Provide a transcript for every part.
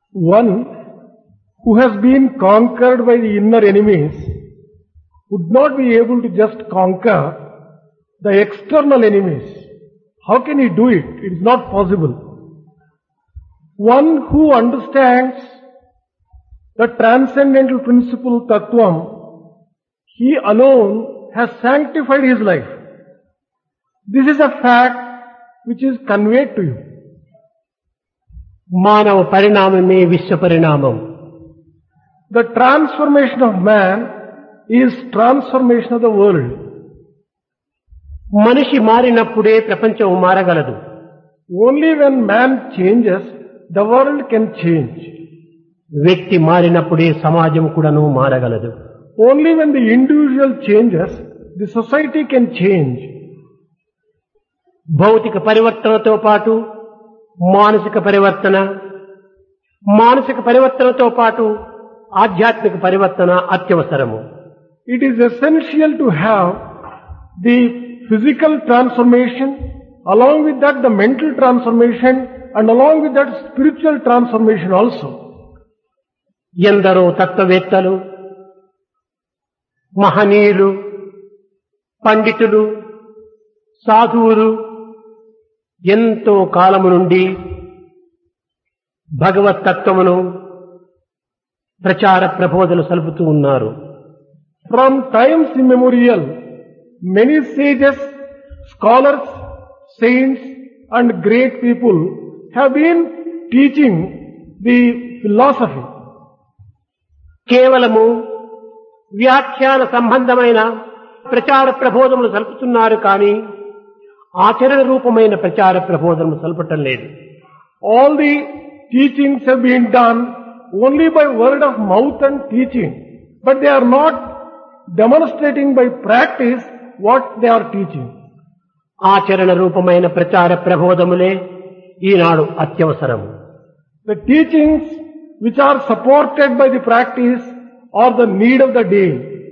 One who has been conquered by the inner enemies would not be able to just conquer the external enemies. How can he do it? It is not possible. One who understands the transcendental principle Tattvam, he alone has sanctified his life. This is a fact which is conveyed to you. మానవ పరిణామమే విశ్వ పరిణామం. The transformation of man is transformation of the world. మనిషి మారినప్పుడే ప్రపంచం మారగలదు. Only when man changes, the world can change. వ్యక్తి మారినప్పుడే సమాజం కూడాను మారగలదు. Only when the individual changes, the society can change. భౌతిక పరివర్తనతో పాటు మానసిక పరివర్తనతో పాటు ఆధ్యాత్మిక పరివర్తన అత్యవసరము. It is essential to have the physical transformation, along with that the mental transformation, and along with that spiritual transformation also. ఎందరో తత్వవేత్తలు, మహనీయులు, పండితులు, సాధువులు ఎంతో కాలము నుండి భగవత్ తత్వమును ప్రచార ప్రబోధనలు సలుపుతూ ఉన్నారు. From times immemorial, many sages, scholars, saints and great people have been teaching the philosophy. కేవలము వ్యాఖ్యాన సంబంధమైన ప్రచార ప్రబోధములు సలుపుతున్నారు కానీ ఆచరణ రూపమైన ప్రచార ప్రబోధనలు సలపటం లేదు. All the teachings have been done only by word of mouth and teaching, but they are not demonstrating by practice what they are teaching. ఆచరణ రూపమైన ప్రచార ప్రబోధములే ఈనాడు అత్యవసరము. The teachings which are supported by the practice are the need of the day.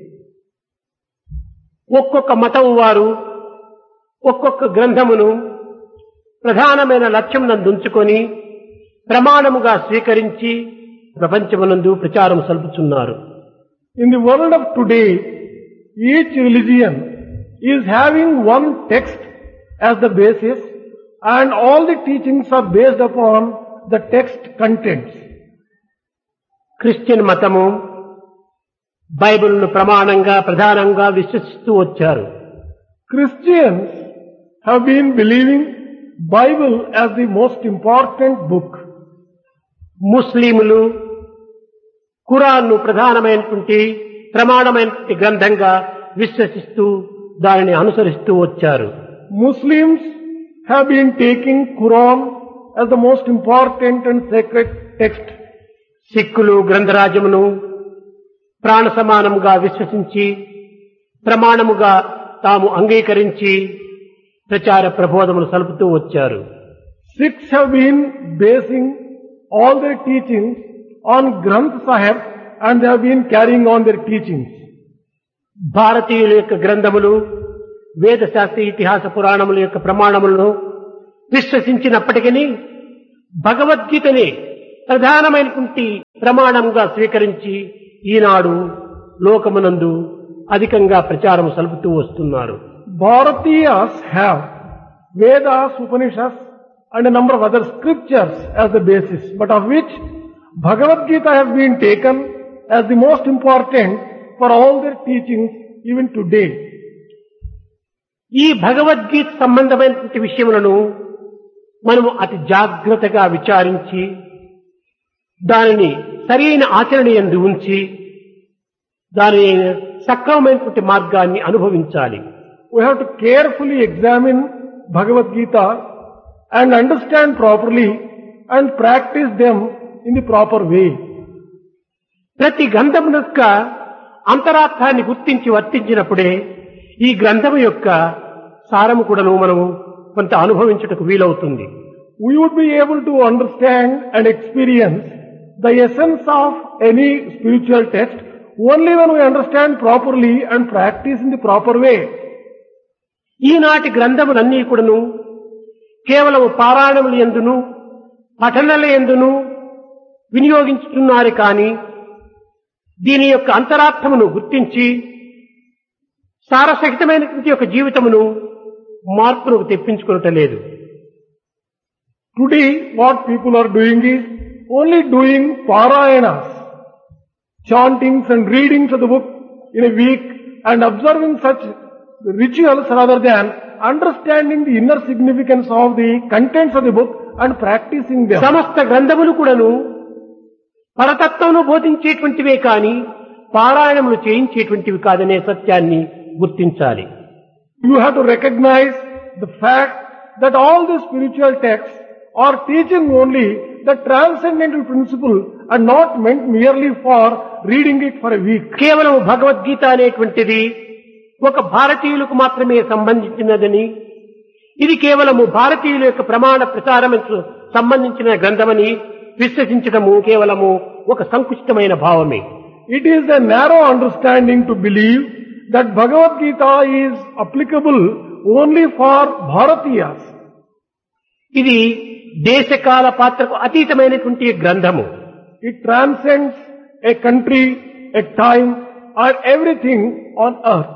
ఒక్కొక్క మతం వారు ఒక్కొక్క గ్రంథమును ప్రధానమైన లక్ష్యమునందు ఉంచుకొని ప్రమాణముగా స్వీకరించి ప్రపంచమునందు ప్రచారం సల్పుచున్నారు. In the world of today, each religion is having one text as the basis, and all the teachings are based upon the text contents. Christian మతము బైబిల్ను ప్రమాణంగా ప్రధానంగా విశ్వసిస్తూ వచ్చారు. Christians have been believing Bible as the most important book. ముస్లింలు ఖురాన్ను ప్రధానమైనటువంటి ప్రమాణమైనటువంటి గ్రంథంగా విశ్వసిస్తూ దానిని అనుసరిస్తూ వచ్చారు. Muslims have been taking Quran as the most important and sacred text. సిక్కులు గ్రంథరాజమును ప్రాణ సమానముగా విశ్వసించి ప్రమాణముగా తాము అంగీకరించి ప్రచార ప్రబోధములు సలుపుతూ వచ్చారు. Sikhs have been basing all their teachings on Granth Sahib, and they have been carrying on their teachings. భారతీయుల యొక్క గ్రంథములు వేద శాస్త్ర ఇతిహాస పురాణముల యొక్క ప్రమాణములను విశ్వసించినప్పటికీ భగవద్గీతని ప్రధానమైనటువంటి ప్రమాణంగా స్వీకరించి ఈనాడు లోకమునందు అధికంగా ప్రచారం సలుపుతూ వస్తున్నారు. Bharatiyas have Vedas, Upanishads and a number of other scriptures as the basis, but of which Bhagavad Gita has been taken as the most important for all their teachings even today. ఈ భగవద్గీత సంబంధమైనటువంటి విషయములను మనము అతి జాగ్రత్తగా విచారించి దానిని సరైన ఆచరణ యందు ఉంచి దాని సక్రమమైనటువంటి మార్గాన్ని అనుభవించాలి. We have to carefully examine Bhagavad Gita and understand properly and practice them in the proper way. ప్రతి గ్రంథం యొక్క అంతరార్థాన్ని గుర్తించి వర్తించినప్పుడే ఈ గ్రంథం యొక్క సారము కూడాను మనము కొంత అనుభవించుటకు వీలవుతుంది. We would be able to understand and experience the essence of any spiritual text only when we understand properly and practice in the proper way. ఈనాటి గ్రంథములన్నీ కూడాను కేవలం పారాయణముల యందును పఠనల యందును వినియోగించుతున్నారు కానీ దీని యొక్క అంతరార్థమును గుర్తించి సారసహితమైనటువంటి యొక్క జీవితమును మార్పును తెప్పించుకోవటం లేదు. Today what people are doing is only doing parayanas, chantings and readings of the book in a week and observing such rituals rather than understanding the inner significance of the contents of the book and practicing them. సమస్త గ్రంథములు కూడాను పరతత్వమును బోధించేటువంటివే కాని పారాయణములు చేయించేటువంటివి కాదనే సత్యాన్ని గుర్తించాలి. You have to recognize the fact that all the spiritual texts are teaching only the transcendental principle and not meant merely for reading it for a week. కేవలం భగవద్గీత అనేటువంటిది ఒక భారతీయులకు మాత్రమే సంబంధించినదని, ఇది కేవలము భారతీయుల యొక్క ప్రమాణ ప్రచారముకు సంబంధించిన గ్రంథమని విశ్వసించడము కేవలము ఒక సంకుచితమైన భావమే. It is a narrow understanding to believe that Bhagavad Gita is applicable only for Bharatiyas. ఇది దేశకాల పాత్రకు అతీతమైనటువంటి గ్రంథము. It transcends a country, a time, or everything on earth.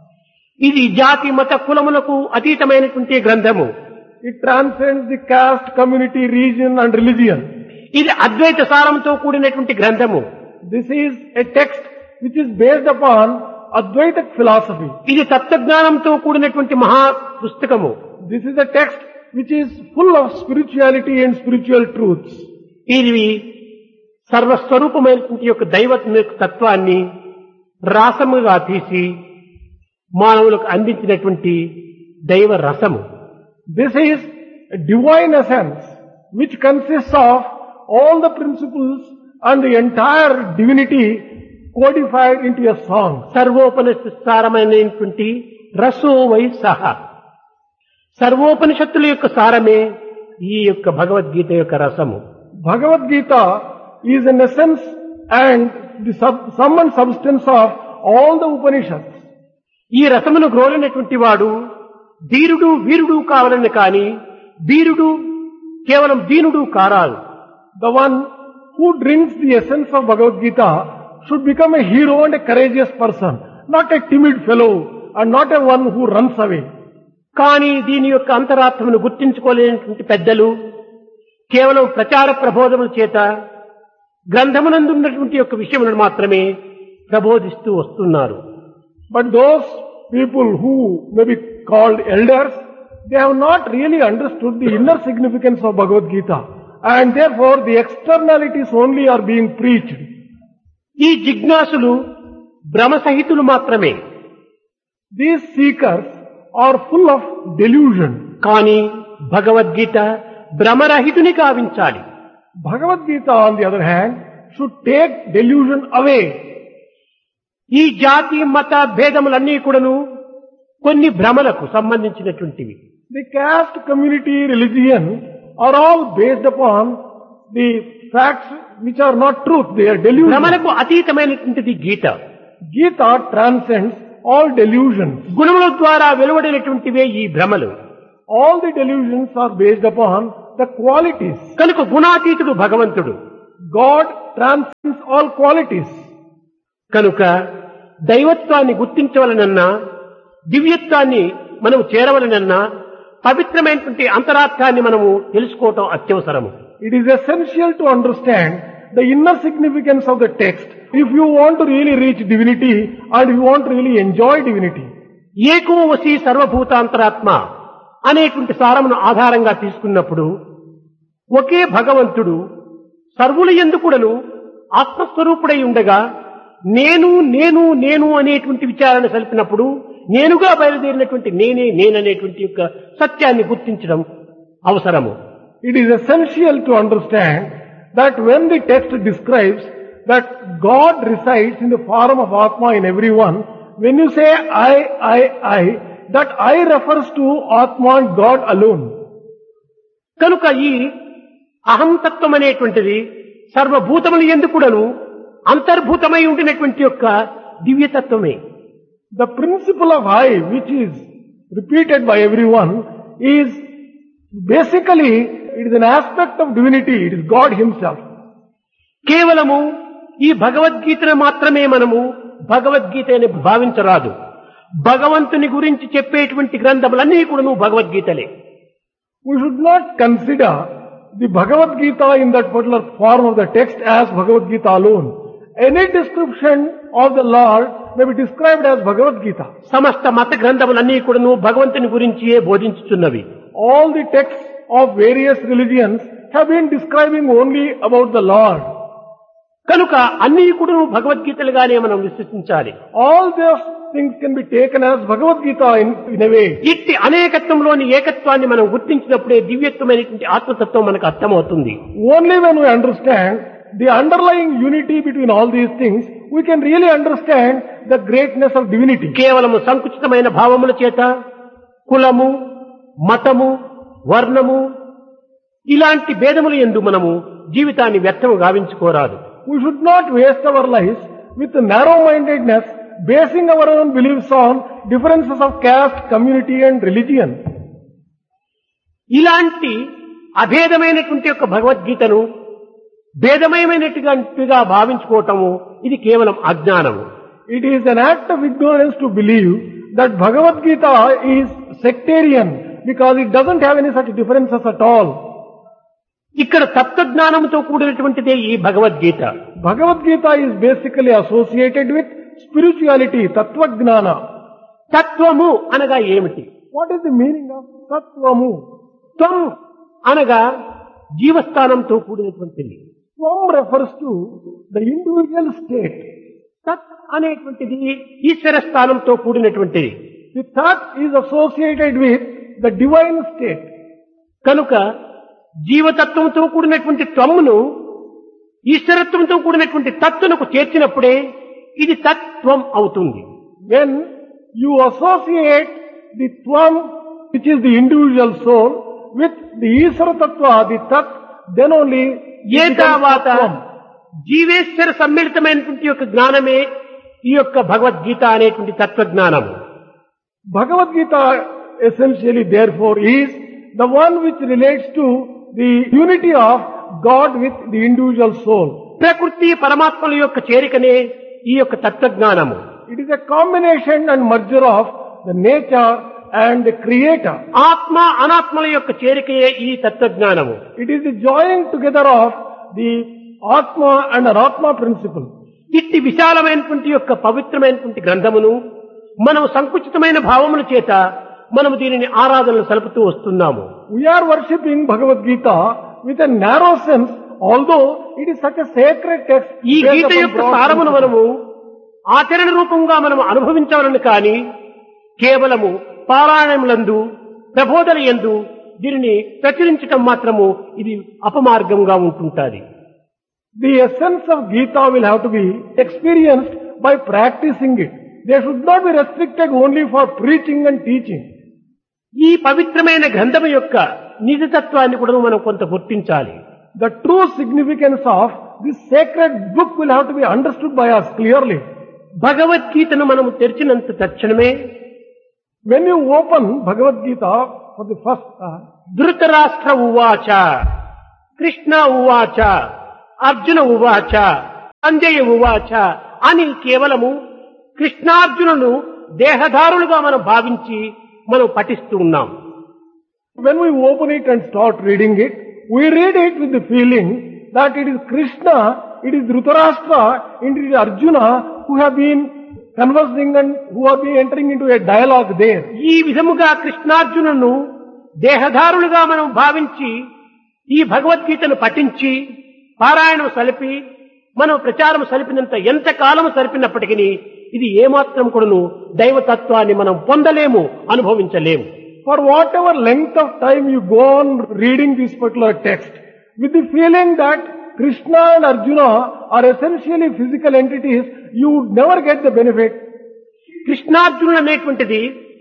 ఇది జాతి మత కులములకు అతీతమైనటువంటి గ్రంథము. It transcends the caste, community, region and religion. ఇది అద్వైత సారంతో కూడినటువంటి గ్రంథము. This is a text which is based upon Advaitic philosophy. ఇది తత్వజ్ఞానంతో కూడినటువంటి మహా పుస్తకము. This is a text which is full of spirituality and spiritual truths. ఇది సర్వస్వరూపమైనటువంటి యొక్క దైవ తత్వాన్ని రాసముగా తీసి మానవులకు అందించినటువంటి దైవ రసము. This is a divine essence which consists of all the principles and the entire divinity codified into a song. సర్వోపనిషత్సారమైనటువంటి రసో why సహ. సర్వోపనిషత్తుల యొక్క సారమే ఈ యొక్క భగవద్గీత యొక్క రసము. Bhagavad Gita is an essence and the sum and substance of all the Upanishads. ఈ రసమును గ్రోలినటువంటి వాడు ధీరుడు వీరుడు కావాలని కాని వీరుడు కేవలం దీనుడు కారాదు. The one who drinks the essence of Bhagavad Gita should become a hero and a courageous person, not a timid fellow and not a one who runs away. కానీ దీని యొక్క అంతరార్థమును గుర్తించుకోలేనటువంటి పెద్దలు కేవలం ప్రచార ప్రబోధముల చేత గ్రంథమునందున్నటువంటి యొక్క విషయములను మాత్రమే ప్రబోధిస్తూ వస్తున్నారు. But those people who may be called elders, they have not really understood the inner significance of Bhagavad Gita, and therefore the externalities only are being preached. ఈ జిజ్ఞాసులు భ్రమసహితులు మాత్రమే. These seekers are full of delusion. కానీ Bhagavad Gita భ్రమరహితుని గావించాలి. Bhagavad Gita, on the other hand, should take delusion away. ఈ జాతి మత భేదములన్నీ కూడాను కొన్ని భ్రమలకు సంబంధించినటువంటివి. The caste, community, religion are all based upon the facts which are not truth. They are delusions. భ్రమలకు అతీతమైనటువంటిది Gita. Gita transcends all delusions. గుణముల ద్వారా వెలువడినటువంటివే ఈ భ్రమలు. All the delusions are based upon the qualities. కనుక గుణాతీతుడు భగవంతుడు. God transcends all qualities. కనుక దైవత్వాన్ని గుర్తించవలనన్నా దివ్యత్వాన్ని మనము చేరవలనన్నా పవిత్రమైనటువంటి అంతరార్థాన్ని మనము తెలుసుకోవటం అత్యవసరము. It is essential to understand the inner significance of the text if you want to really reach divinity and if you want to really enjoy divinity. ఏకో వసి సర్వభూతాంతరాత్మ అనేటువంటి సారమును ఆధారంగా తీసుకున్నప్పుడు ఒకే భగవంతుడు సర్వుల యందు కూడాను ఆత్మస్వరూపుడై ఉండగా నేను నేను నేను అనేటువంటి విచారణ సల్పినప్పుడు నేనుగా బయలుదేరినటువంటి నేననేటువంటి యొక్క సత్యాన్ని గుర్తించడం అవసరము. It is essential to understand that when the text describes that God resides in the form of Atma in everyone, when you say I, that I refers to Atma and God alone. కనుక ఈ అహంతత్వం అనేటువంటిది సర్వభూతముల యందు కూడాను అంతర్భూతమై ఉండినటువంటి యొక్క దివ్యతత్వమే. The principle of I, which is repeated by everyone, is basically, it is an aspect of divinity. It is God Himself. కేవలము ఈ భగవద్గీతను మాత్రమే మనము భగవద్గీత అని భావించరాదు. భగవంతుని గురించి చెప్పేటువంటి గ్రంథములన్నీ కూడా భగవద్గీతలే. We should not consider the Bhagavad Gita in that particular form of the text as Bhagavad Gita alone. Any description of the Lord may be described as Bhagavad Gita. సమస్త మత గ్రంథములన్నీ కూడా భగవంతుని గురించియే బోధించుచున్నవి. All the texts of various religions have been describing only about the Lord. కనుక అన్ని కూడా భగవద్గీతలుగానే మనం విశ్వసించాలి. All those things can be taken as Bhagavad Gita in a way. ఇట్టి అనేకత్వంలోని ఏకత్వాన్ని మనం గుర్తించినప్పుడే దివ్యత్వమైనటువంటి ఆత్మతత్వం మనకు అర్థమవుతుంది. Only when we understand the underlying unity between all these things, we can really understand the greatness of divinity. కేవలము సంకుచితమైన భావముల చేత కులము, మతము, వర్ణము ఇలాంటి భేదముల యందు మనము జీవితాన్ని వ్యర్థము గావించుకోరాదు. We should not waste our lives with narrow-mindedness, basing our own beliefs on differences of caste, community and religion. ఇలాంటి అభేదమైనటువంటి యొక్క భగవద్గీతను భేదమయమైనట్టుగా భావించుకోవటము ఇది కేవలం అజ్ఞానము. It is an act of ignorance to believe that Bhagavad Gita is sectarian because it doesn't have any such differences at all. ఇక్కడ తత్వజ్ఞానంతో కూడినటువంటిదే ఈ Bhagavad Gita. Bhagavad Gita is basically associated with spirituality, tattva gnana. తత్వము అనగా ఏమిటి? What is the meaning of tattvamu? త్వం అనగా జీవస్థానంతో కూడినటువంటిది. Tvam refers to the individual state. తత్ అనేటువంటిది ఈశ్వర స్థానంతో కూడినటువంటిది. The tat is associated with the divine state. కనుక జీవతత్వంతో కూడినటువంటి త్వమును ఈశ్వరత్వంతో కూడినటువంటి తత్తునకు చేర్చినప్పుడే ఇది తత్వం అవుతుంది. When you associate the tvam, which is the individual soul, with the Isvara Tattva, the tat, then only ఏ తర్వాత జీవేశ్వర సమ్మిళితమైనటువంటి యొక్క జ్ఞానమే ఈ యొక్క భగవద్గీత అనేటువంటి తత్వజ్ఞానం. Bhagavad Gita essentially therefore is the one which relates to the unity of God with the individual soul. ప్రకృతి పరమాత్మల యొక్క చేరికనే ఈ యొక్క తత్వజ్ఞానము. It is a combination and merger of the nature and the creator. ఆత్మ అనాత్మల యొక్క చేరికయే ఈ తత్వజ్ఞానము. It is the joining together of the Atma and Anatma principle. ఇట్టి విశాలమైనటువంటి యొక్క పవిత్రమైనటువంటి గ్రంథమును మనం సంకుచితమైన భావముల చేత మనము దీనిని ఆరాధనలు సలుపుతూ వస్తున్నాము. We are worshipping Bhagavad Gita with a narrow sense, although it is such a sacred text. ఈ గీత యొక్క సారమును మనము ఆచరణ రూపంగా మనము అనుభవించాలని కానీ కేవలము పారాయణములందు ప్రబోధన యందు దీనిని ప్రచురించటం మాత్రము ఇది అపమార్గంగా ఉంటుంటాది. The essence of Gita will have to be experienced by practicing it. They should not be restricted only for preaching and teaching. ఈ పవిత్రమైన గ్రంథము యొక్క నిజతత్వాన్ని కూడా మనం కొంత గుర్తించాలి. The true significance of this sacred book will have to be understood by us clearly. భగవద్గీతను మనము తెరిచినంత తక్షణమే When you open Bhagavad Gita for the first time, Dhritarashtra ఉవాచ, కృష్ణ ఉవాచ, అర్జున ఉవాచ, సంజయ ఉవాచ అని కేవలము కృష్ణార్జునులు దేహధారులుగా మనం భావించి మనం పఠిస్తూ ఉన్నాం. when we open it and start reading it, we read it with the feeling that it is Krishna, it is Dhritarashtra, and it is Arjuna who have been conversing and who have been entering into a dialogue there. ఈ విధముగా కృష్ణార్జునులను దేహధారులుగా మనం భావించి ఈ భగవద్గీతను పఠించి పారాయణం సలిపి మనం ప్రచారం సలిపినంత ఎంత కాలము సలిపినప్పటికీ ఇది ఏమాత్రం కూడాను దైవతత్వాన్ని మనం పొందలేము, అనుభవించలేము. For whatever length of time you go on reading this particular text, with the feeling that Krishna and Arjuna are essentially physical entities, you would never get the benefit. కృష్ణార్జునుడు అనేటువంటిది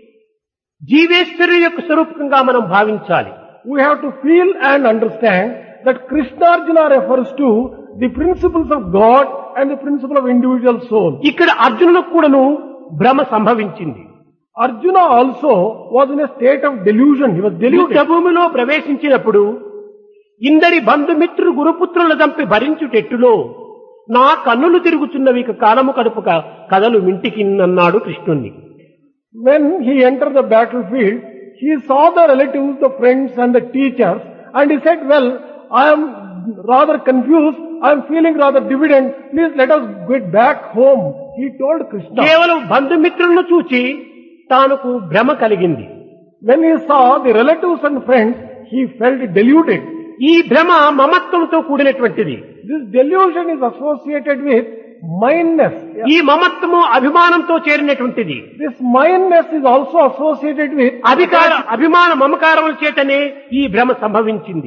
జీవేశ్వరు యొక్క స్వరూపంగా మనం భావించాలి. We have to feel and understand that Krishna Arjuna refers to the principles of God and the principle of individual soul. ఇక్కడ అర్జునులకు కూడాను భ్రమ సంభవించింది. Arjuna also was in a state of delusion. He was deluded. యుద్ధభూమిలో ప్రవేశించినప్పుడు ఇందరి బంధుమిత్రులు గురుపుత్రుల దంపి భరించుటెట్టులో నా కన్నులు తిరుగుతున్నవి ఇక కాలము కడుపుక కథలు మింటికిన్నన్నాడు కృష్ణుణ్ణి. When he entered the battlefield, he saw the relatives, the friends and the teachers, and he said, well, I am rather confused, I am feeling rather dividend, please let us get back home. He told Krishna. కేవలం బంధుమిత్రులను చూచి తానుకు భ్రమ కలిగింది. When he saw the relatives and friends, he felt deluded. ఈ భ్రమ మమత్వంతో కూడినటువంటిది. This delusion is associated with mindness. ఈ మమత్వము అభిమానంతో చేరినటువంటిది. This mindness is also associated with అభిమాన మమకారముల చేతనే ఈ భ్రమ సంభవించింది.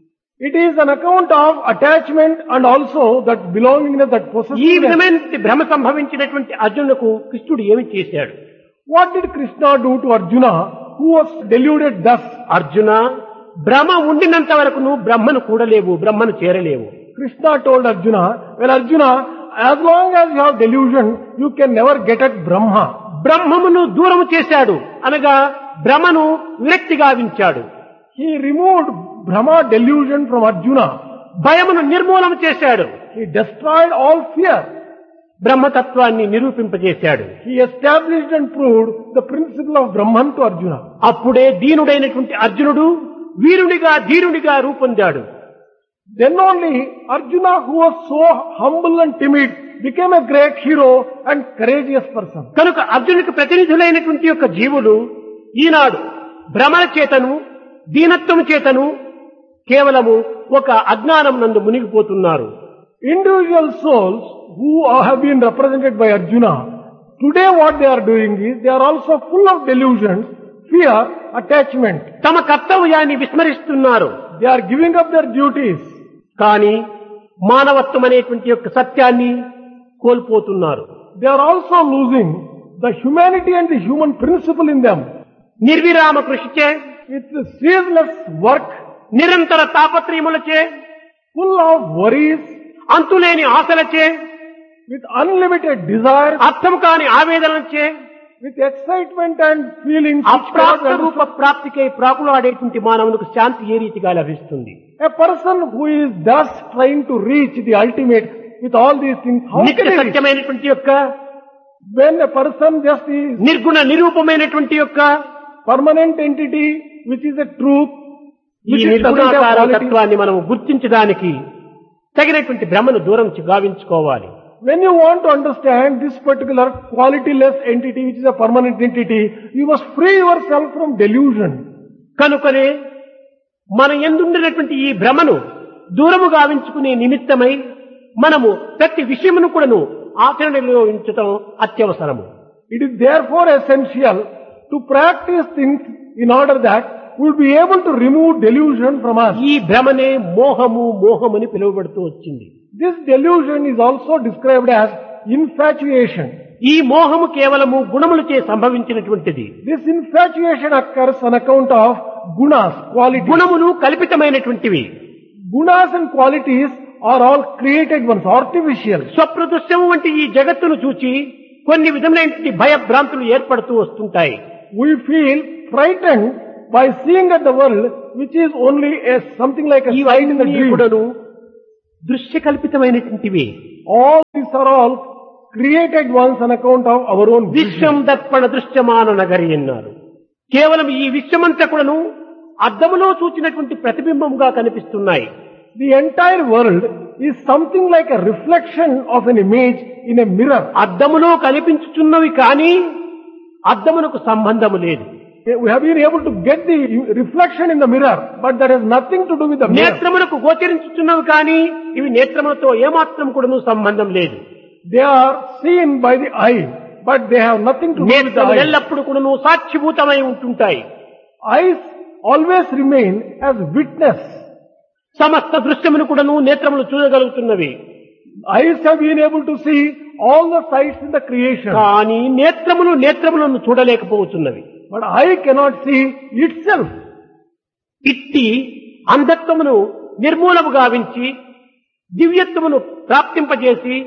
It is an account of attachment and also that belongingness, that ఈ possessiveness. విధమైన భ్రమ సంభవించినటువంటి అర్జునులకు కృష్ణుడు ఏమి చేశాడు? What did Krishna do to Arjuna, who was deluded thus? Arjuna, భ్రమ ఉండినంత వరకు నువ్వు బ్రహ్మను కూడలేవు, బ్రహ్మను చేరలేవు. Krishna told Arjuna, well Arjuna, as long as you have delusion, you can never get at Brahma. బ్రహ్మమును దూరము చేశాడు అనగా భ్రమను విరక్తి గావించాడు. He removed Brahma delusion from Arjuna. భయమును నిర్మూలన చేశాడు. He destroyed all fear. బ్రహ్మతత్వాన్ని నిరూపింపజేశాడు. He established and proved the principle of Brahman to Arjuna. అప్పుడే దీనుడైనటువంటి అర్జునుడు వీరునిగా ధీరునిగా రూపొందాడు. Then only Arjuna, who was so humble and timid, became a great hero and courageous person. కనుక అర్జునుడికి ప్రతినిధులైనటువంటి యొక్క జీవులు ఈనాడు భ్రమల చేతను దీనత్వము చేతను కేవలము ఒక అజ్ఞానం నందు మునిగిపోతున్నారు. Individual souls who have been represented by Arjuna, today what they are doing is, they are also full of delusions, fear, attachment. తమ కర్తవ్యాన్ని విస్మరిస్తున్నారు. They are giving up their duties. కానీ మానవత్వం అనేటువంటి యొక్క సత్యాన్ని కోల్పోతున్నారు. They are also losing the humanity and the human principle in them. నిర్విరామ కృషిచే, With the ceaseless work, నిరంతర తాపత్రయములచే, full of worries, అంతులేని ఆశలచే, with unlimited desires, అర్థం కాని ఆవేదనలచే, with excitement and feelings, which అప్రాప్త cannot Roopa understand. ప్రాప్తికై ప్రాకులాడేటువంటి మానవునికి శాంతి ఏ రీతిగా లభిస్తుంది? A person who is thus trying to reach the ultimate with all these things, how నిత్య can he reach? సత్యమైనటువంటి యొక్క When a person just is నిర్గుణ నిరూపమైనటువంటి యొక్క permanent entity, which is a truth, ఈ which is doesn't have నిర్గుణాకార quality. తత్వాన్ని మనం గుర్తించడానికి తగినటువంటి భ్రమను దూరం గావించుకోవాలి. When you want to understand this particular qualityless entity, which is a permanent entity, you must free yourself from delusion. కనుకనే మన ఎందుండినటువంటి ఈ భ్రమను దూరము గావించుకునే నిమిత్తమై మనము ప్రతి విషయమును కూడాను ఆచరణలో ఉంచటం అత్యవసరము. It is therefore essential to practice things in order that we will be able to remove delusion from us. ఈ భ్రమనే మోహమని పిలువబడుతూ వచ్చింది. This delusion is also described as infatuation. ఈ మోహము కేవలము గుణములచే సంభవించినటువంటిది. This infatuation occurs on account of gunas, qualities. గుణములు కల్పితమైనటువంటివి. Gunas and qualities are all created ones, artificial. స్వప్రదృశ్యము వంటి ఈ జగత్తును చూచి కొన్ని విధమైనటువంటి భయభ్రాంతులు ఏర్పడుతూ వస్తుంటాయి. We feel frightened by seeing at the world, which is only something like a sight in the ఇవన్నీ dream. కూడాను దృశ్య కల్పితమైనటువంటివి. All these are all created ones on account of our own Vishwam vision. Darpana దృశ్యమాన నగరి అన్నారు. కేవలం ఈ విశ్వమంతా కూడాను అద్దములో చూచినటువంటి ప్రతిబింబంగా కనిపిస్తున్నాయి. The entire world is something like a reflection of an image in a mirror. అద్దములో కనిపించుచున్నవి కానీ అద్దమునకు సంబంధము లేదు. We have been able to get the reflection in the mirror, but that has nothing to do with the mirror. నేత్రమునకు గోచరించుచున్నవి కానీ ఇవి నేత్రములతో ఏమాత్రం కూడాను సంబంధం లేదు. They are seen by the eye, but they have nothing to do with the నేత్రములు eye. ఎల్లప్పుడు కూడాను సాక్షిభూతమై ఉంటుంటాయి. Eyes always remain as witness. సమస్త దృశ్యమును కూడాను నేత్రములు చూడగలుగుతున్నవి. Eyes have been able to see all the sights in the creation, కానీ నేత్రములను చూడలేకపోతున్నవి. but eye cannot see itself. ఇట్టి అంధత్వమును నిర్మూలము గావించి దివ్యత్వమును ప్రాప్తింపజేసి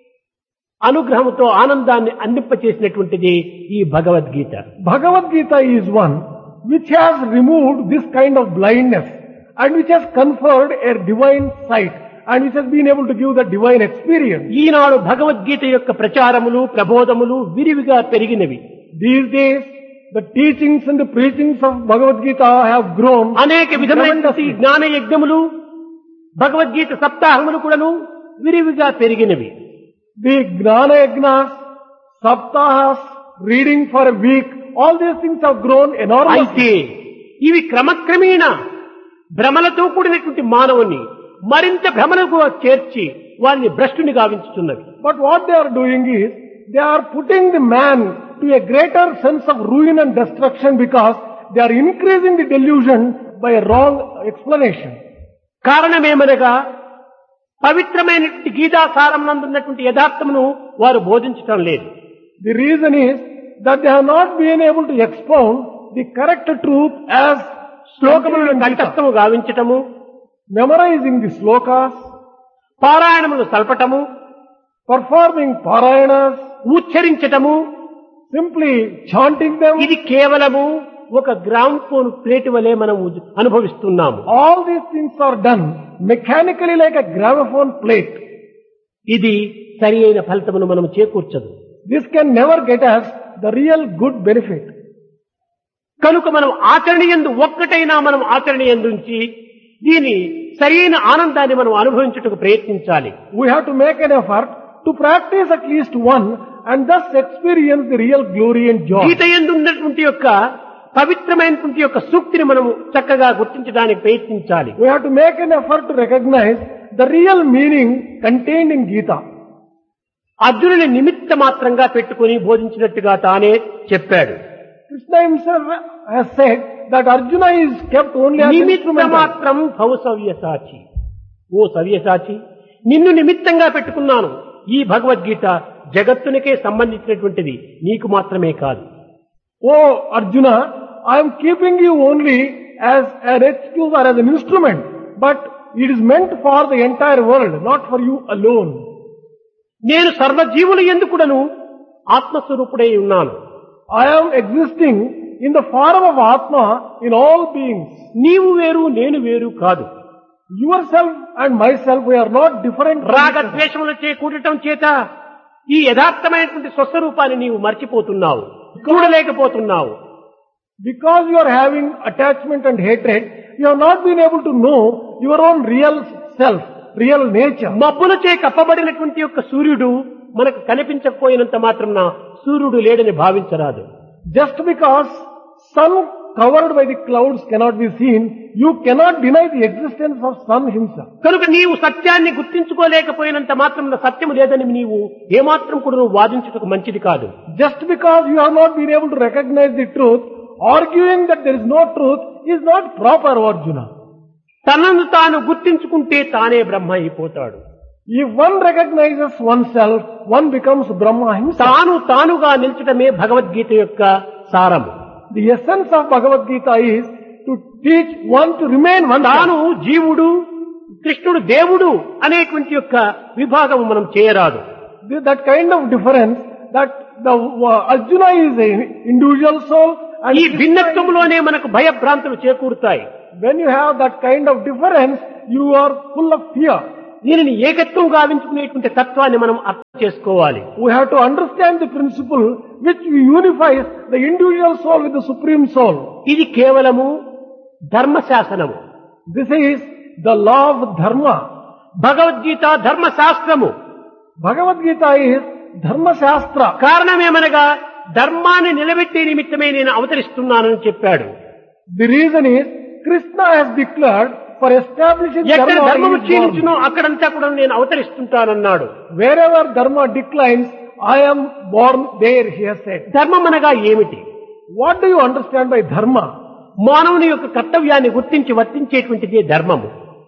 అనుగ్రహముతో ఆనందాన్ని అందింపచేసినటువంటిది ఈ Bhagavad Gita. Bhagavad Gita is one which has removed this kind of blindness and which has conferred a divine sight and which has been able to give the divine experience. ఈనాడు భగవద్గీత యొక్క ప్రచారములు ప్రబోధములు విరివిగా పెరిగినవి. These days, the teachings and the preachings of Bhagavad Gita have grown. అనేక విధమైనటువంటి జ్ఞాన యజ్ఞములు భగవద్గీత సప్తాహములు కూడాను విరివిగా పెరిగినవి. The Gnana Yajnas, Saptahas, reading for a week, all these things have grown enormously. అయితే ఇవి క్రమక్రమేణా భ్రమలతో కూడినటువంటి మానవుని మరింత భ్రమలకు చేర్చి వారిని భ్రష్టుని గావించుతున్నవి. But what they are doing is, they are putting the man to a greater sense of ruin and destruction because they are increasing the delusion by a wrong explanation. కారణమేమనగా పవిత్రమైనటువంటి గీతాసారం నందున్నటువంటి యథార్థమును వారు బోధించటం లేదు. The reason is that they have not been able to expound the correct truth as శ్లోకములను కంఠస్థము గావించటము, memorizing the slokas, పారాయణములు సల్పటము, performing parayanas, ఉచ్చరించటము, simply chanting them. ఇది కేవలము ఒక gram phone plate వలె మనం అనుభవిస్తున్నాము. All these things are done mechanically like a gramophone plate. ఇది సరి అయిన ఫలితమును మనం చేకూర్చదు. This can never get us the real good benefit. కనుక మనం ఆచరణయందు ఒక్కటైనా మనం ఆచరణయందుంచి దీని సరైన ఆనందాన్ని మనం అనుభవించుటకు ప్రయత్నించాలి. We have to make an effort to practice at least one and thus experience the real glory and joy. గీత యందు ఉన్నటువంటి యొక్క పవిత్రమైనటువంటి యొక్క సూక్తిని మనము చక్కగా గుర్తించడానికి ప్రయత్నించాలి. We have to make an effort to recognize the real meaning contained in Gita. అర్జునుని నిమిత్త మాత్రంగా పెట్టుకుని బోధించినట్టుగా తానే చెప్పాడు. Krishna himself has said that Arjuna is kept only as నిమిత్త instrumental. మాత్రం భవ సవ్యసాచి. ఓ సవ్యసాచి, నిన్ను నిమిత్తంగా పెట్టుకున్నాను. ఈ భగవద్గీత జగత్తునికే సంబంధించినటువంటిది, నీకు మాత్రమే కాదు. Oh Arjuna, I am keeping you only as an excuse or as an instrument, but it is meant for the entire world, not for you alone. నేను సర్వజీవుల యందు కూడాను ఆత్మస్వరూపుడై ఉన్నాను. I am existing in the form of Atma in all beings. నీవు వేరు నేను వేరు కాదు. Yourself and myself, we are not different. రాగద్వేషములచే కూడటం చేత ఈ యథార్థమైనటువంటి స్వస్వరూపాన్ని నీవు మర్చిపోతున్నావు, చూడలేకపోతున్నావు. Because you are having attachment and hatred, you have not been able to know your own real self, real nature. మబ్బులచే కప్పబడినటువంటి యొక్క సూర్యుడు మనకు కనిపించకపోయినంత మాత్రాన సూర్యుడు లేడని భావించరాదు. Just because sun covered by the clouds cannot be seen, you cannot deny the existence of sun himself. కనుక నీవు సత్యాన్ని గుర్తించుకోలేకపోయినంత మాత్రం సత్యము లేదని నీవు ఏమాత్రం కూడా నువ్వు వాదించుటకు మంచిది కాదు. Just because you have not been able to recognize the truth, arguing that there is no truth is not proper, Arjuna. తనను తాను గుర్తించుకుంటే తానే బ్రహ్మ అయిపోతాడు. If one recognizes oneself, one becomes Brahma himself. తాను తానుగా నిల్చడమే భగవద్గీత యొక్క సారము. The essence of Bhagavad Gita is to teach one to remain one. తాను జీవుడు, కృష్ణుడు దేవుడు అనేటువంటి యొక్క విభాగము మనం చేయరాదు. That kind of difference, that the Arjuna is an individual soul and ఈ భిన్నత్వములోనే మనకు భయభ్రాంతులు చేకూరుతాయి. when you have that kind of difference, you are full of fear. దీనిని ఏకత్వం గావించుకునేటువంటి తత్వాన్ని మనం అర్థం చేసుకోవాలి. We have to understand the principle which unifies the individual soul with the supreme soul. ఇది కేవలము ధర్మశాసనము. This is the law of dharma. Bhagavad Gita ధర్మశాస్త్రము. Bhagavad Gita is dharma shastra. కారణమేమనగా ధర్మాన్ని నిలబెట్టే నిమిత్తమే నేను అవతరిస్తున్నానని చెప్పాడు. The reason is Krishna has declared for establishing ఎక్కడ dharma. ధర్మము క్షీణించునో అక్కడంతా కూడా నేను అవతరిస్తుంటానన్నాడు. Wherever dharma declines, I am born there, he has said. ధర్మం అనగా ఏమిటి? What do you understand by dharma? మానవుని యొక్క కర్తవ్యాన్ని గుర్తించి వర్తించేటువంటిదే ధర్మము.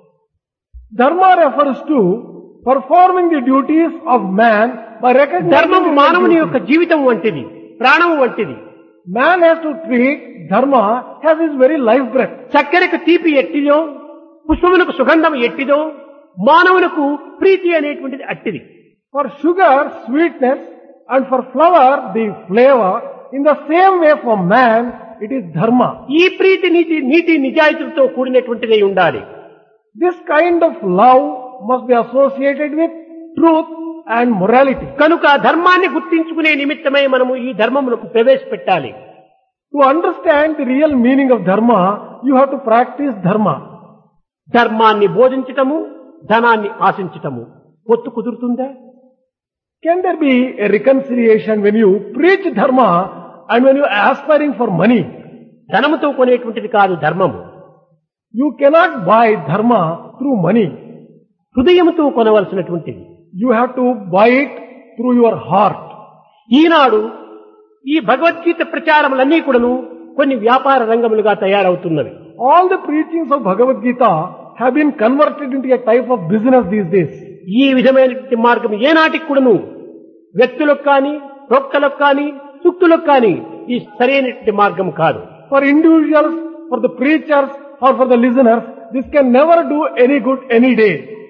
Dharma refers to performing the duties of man by recognizing ధర్మము the మానవుని duties. యొక్క జీవితం వంటిది, ప్రాణం వంటిది. Man has to treat dharma as his very life breath. చక్కెరకు తీపి ఎట్టిదో, పుష్పమునకు సుగంధం ఎట్టిదో, మానవునకు ప్రీతి అనేటువంటిది అట్టిది. For sugar, sweetness, and for flower, the flavor, in the same way for man, it is dharma. ఈ ప్రీతి నీతి నిజాయితీలతో కూడినటువంటిదై ఉండాలి. This kind of love must be associated with truth and morality. కనుక ధర్మాన్ని గుర్తించుకునే నిమిత్తమై మనము ఈ ధర్మములకు ప్రవేశపెట్టాలి. To understand the real meaning of dharma, you have to practice dharma. ధర్మాన్ని బోధించటము, ధనాన్ని ఆశించటము పొత్తు కుదురుతుందా? Can there be a reconciliation when you preach dharma and when you are aspiring for money? ధనముతో కొనేటువంటిది కాదు ధర్మము. You cannot buy dharma through money. హృదయముతో కొనవలసినటువంటిది. You have to buy it through your heart. ఈనాడు ఈ భగవద్గీత ప్రచారములన్నీ కూడాను కొన్ని వ్యాపార రంగములుగా తయారవుతున్నవి. All the preachings of Bhagavad Gita have been converted into a type of business these days. ఈ విధమైనటువంటి మార్గం ఏనాటికి కూడాను వ్యక్తులకు కానీ, ప్రొక్కలకు కానీ, సుక్తులకు కానీ ఈ సరైనటువంటి మార్గం కాదు. For individuals, for the preachers or for the listeners, this can never do any good any day.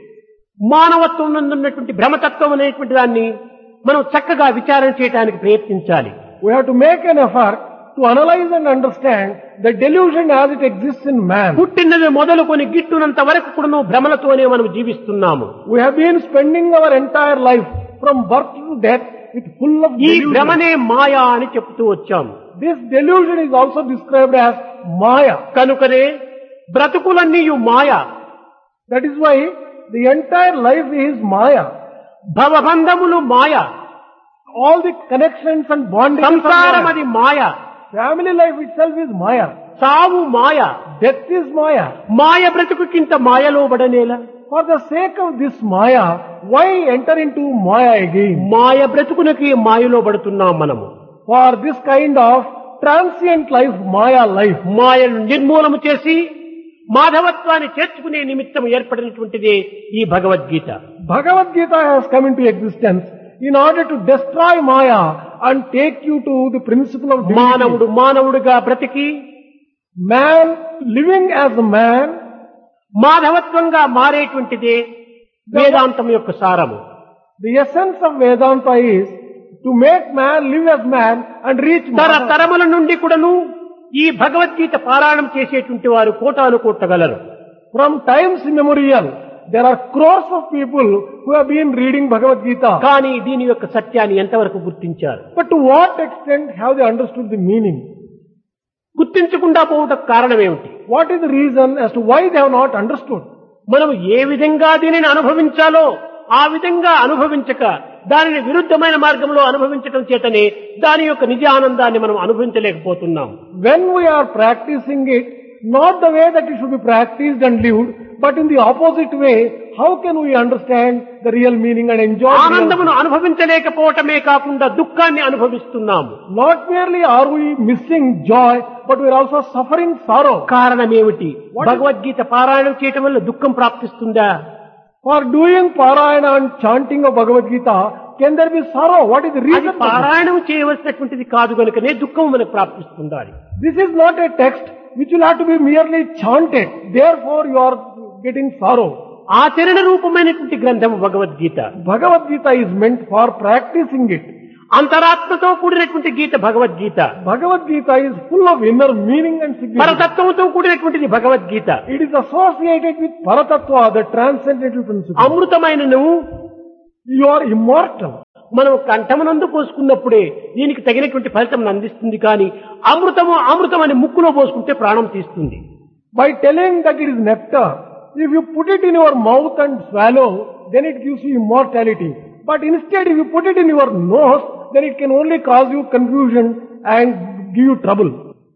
మానవత్వం ఉన్నటువంటి భ్రమతత్వం అనేటువంటి దాన్ని మనం చక్కగా విచారణ చేయడానికి ప్రయత్నించాలి. We have to make an effort to analyze and understand the delusion as it exists in man. పుట్టినది మొదలుకొని గిట్టునంత వరకు కూడాను భ్రమలతోనే మనం జీవిస్తున్నాము. We have been spending our entire life from birth to death with full of ఈ delusion. భ్రమనే మాయా అని చెప్తూ వచ్చాము. This delusion is also described as Maya. కనుకనే బ్రతుకులన్నీ మాయ. That is why the entire life is Maya. భవబంధములు Maya. All the connections and bondings are సంసారం Maya. అది మాయ. Family life itself is Maya. సావు మాయ. Death is Maya. మాయ బ్రతుకుకింత మాయలో పడనేలా? For the sake of this Maya, why enter into Maya again? మాయ బ్రతుకునకి మాయలో పడుతున్నాం మనము. For this kind of transient life, Maya life, మాయను నిర్మూలన చేసి మాధవత్వాన్ని చేర్చుకునే నిమిత్తం ఏర్పడినటువంటిదే ఈ Bhagavad Gita. Bhagavad Gita has come into existence in order to destroy Maya and take you to the principle of divinity. మానవుడుగా బ్రతికి Man living as a man, మాధవత్వంగా మారేటువంటిదే వేదాంతం యొక్క సారము. the essence of Vedanta is to make man live as man and reach Madhava. తరముల నుండి కూడాను ఈ భగవద్గీత పారాయణం చేసేటువంటి వారు కోటాను కోట్టగలరు. From times immemorial, there are crores of people who have been reading Bhagavad Gita. కానీ దీని యొక్క సత్యాన్ని ఎంతవరకు గుర్తించారు? But to what extent have they understood the meaning? గుర్తించకుండా పోవటకు కారణం ఏమిటి? What is the reason as to why they have not understood? మనం ఏ విధంగా దీనిని అనుభవించాలో ఆ విధంగా అనుభవించక దానిని విరుద్ధమైన మార్గంలో అనుభవించటం చేతనే దాని యొక్క నిజ ఆనందాన్ని మనం అనుభవించలేకపోతున్నాం. When we are practicing it, not the way that it should be practiced and lived, but in the opposite way, how can we understand the real meaning and enjoy the real ఆనందమును అనుభవించలేకపోవటమే కాకుండా దుఃఖాన్ని అనుభవిస్తున్నాము. Not merely are we missing joy, but we are also suffering sorrow. కారణం ఏమిటి? భగవద్గీత పారాయణం చేయటం వల్ల దుఃఖం ప్రాప్తిస్తుందా? For doing parayana and chanting of Bhagavad Gita, can there be sorrow? What is the అది reason for this? పారాయణం చేయవలసినటువంటిది కాదు కనుకనే దుఃఖం మనకు ప్రాప్తిస్తుండాలి. This is not a text which will have to be merely chanted. Therefore you are getting sorrow. ఆచరణ రూపమైనటువంటి గ్రంథము Bhagavad Gita. Bhagavad Gita is meant for practicing it. అంతరాత్మతో కూడినటువంటి గీత Bhagavad Gita. Bhagavad Gita is full of inner meaning and significance. పరతత్వంతో కూడినటువంటిది Bhagavad Gita. It is associated with Paratattva, the transcendental principle. అమృతమైన నువ్వు You are immortal. మనం కంఠమునందు పోసుకున్నప్పుడే దీనికి తగినటువంటి ఫలితం అందిస్తుంది. కానీ అమృతం అని ముక్కులో పోసుకుంటే ప్రాణం తీస్తుంది. By telling that it is nectar, if you put it in your mouth and swallow, then it gives you immortality. But instead, if you put it in your nose, then it can only cause you confusion and give you trouble.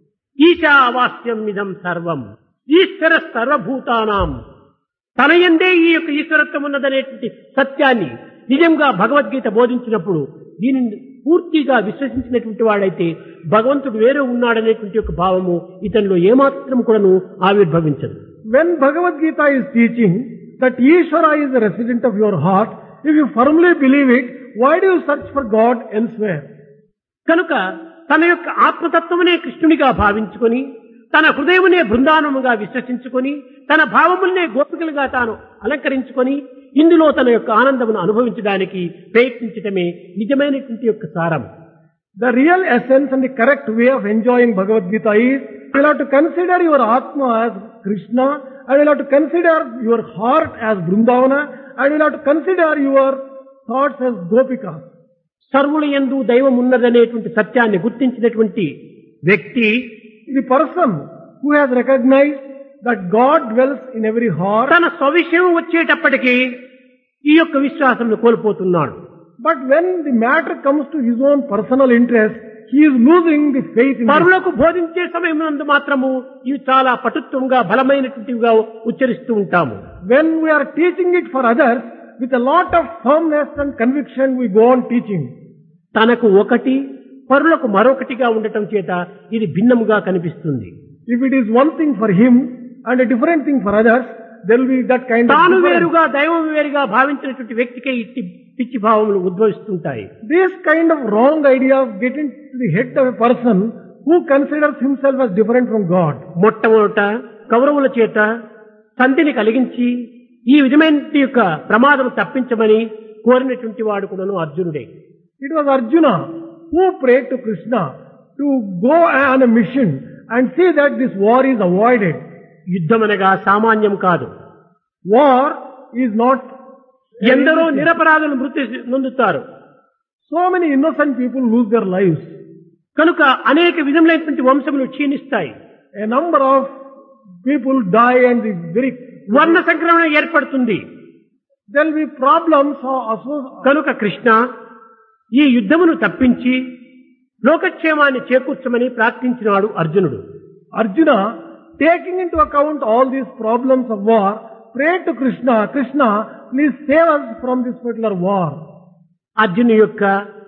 ఈశావాస్యం ఇదం సర్వం ఈశ్వర సర్వభూతానాం. తన యందే ఈ యొక్క ఈశ్వరత్వం ఉన్నదనేటువంటి సత్యాన్ని నిజంగా భగవద్గీత బోధించినప్పుడు దీనిని పూర్తిగా విశ్వసించినటువంటి వాడైతే భగవంతుడు వేరే ఉన్నాడనేటువంటి యొక్క భావము ఇతనిలో ఏమాత్రం కూడాను ఆవిర్భవించదు. When Bhagavad Gita is teaching that Ishvara is the resident of your heart, if you firmly believe it, why do you search for God elsewhere? కనుక తన యొక్క ఆత్మతత్వమునే కృష్ణునిగా భావించుకొని తన హృదయమునే బృందావనముగా విశ్వసించుకొని తన భావములనే గోపికలుగా తాను అలంకరించుకొని ఇందులో తన యొక్క ఆనందమును అనుభవించడానికి ప్రయత్నించటమే నిజమైనటువంటి యొక్క సారం. The real essence and the correct way of enjoying Bhagavad Gita is, you will have to consider your Atma as Krishna, and you will have to consider your heart as Vrindavana, and you will have to consider your thoughts as Gopikas. సర్వుల యందు దైవం ఉన్నదనేటువంటి సత్యాన్ని గుర్తించినటువంటి వ్యక్తి, The person who has recognized that God dwells in every heart, తన స్వవిషయం వచ్చేటప్పటికీ ఈ యొక్క విశ్వాసం కోల్పోతున్నాడు. but when the matter comes to his own personal interest, he is losing the faith in this. పరులకు బోధించే సమయం మాత్రము ఇవి చాలా పటుత్వంగా బలమైనటువంటివిగా ఉచ్చరిస్తూ ఉంటాము. When we are teaching it for others, with a lot of firmness and conviction, we go on teaching. తనకు ఒకటి పరులకు మరొకటిగా ఉండటం చేత ఇది భిన్నముగా కనిపిస్తుంది. If it is one thing for him and a different thing for others, there will be that kind of తాను difference. వేరుగా దైవం వేరుగా భావించినటువంటి వ్యక్తికే ఇట్టి పిచ్చి భావములు ఉద్భవిస్తుంటాయి. This kind of wrong ideas get into the head of a person who considers himself as different from God. మొట్టమొదట కౌరవుల చేత సంధిని కలిగించి ఈ విధమైన యొక్క ప్రమాదం తప్పించమని కోరినటువంటి వాడు కూడాను అర్జునుడే. It was Arjuna who prayed to Krishna to go on a mission and see that this war is avoided. యుద్ధమనగా సామాన్యం కాదు. War is not. ఎందరో నిరపరాధులు మృతి నొందుతారు. So many innocent people lose their lives. కనుక అనేక విధములైనటువంటి వంశములు క్షీణిస్తాయి. A number of people die and the very వర్ణ సంక్రమణ ఏర్పడుతుంది. there will be problems కనుక కృష్ణ ఈ యుద్ధమును తప్పించి లోకక్షేమాన్ని చేకూర్చమని ప్రార్థించినాడు అర్జునుడు. Arjuna, taking into account all these problems of war, prayed to Krishna, Krishna, please save us from this particular war. అర్జును యొక్క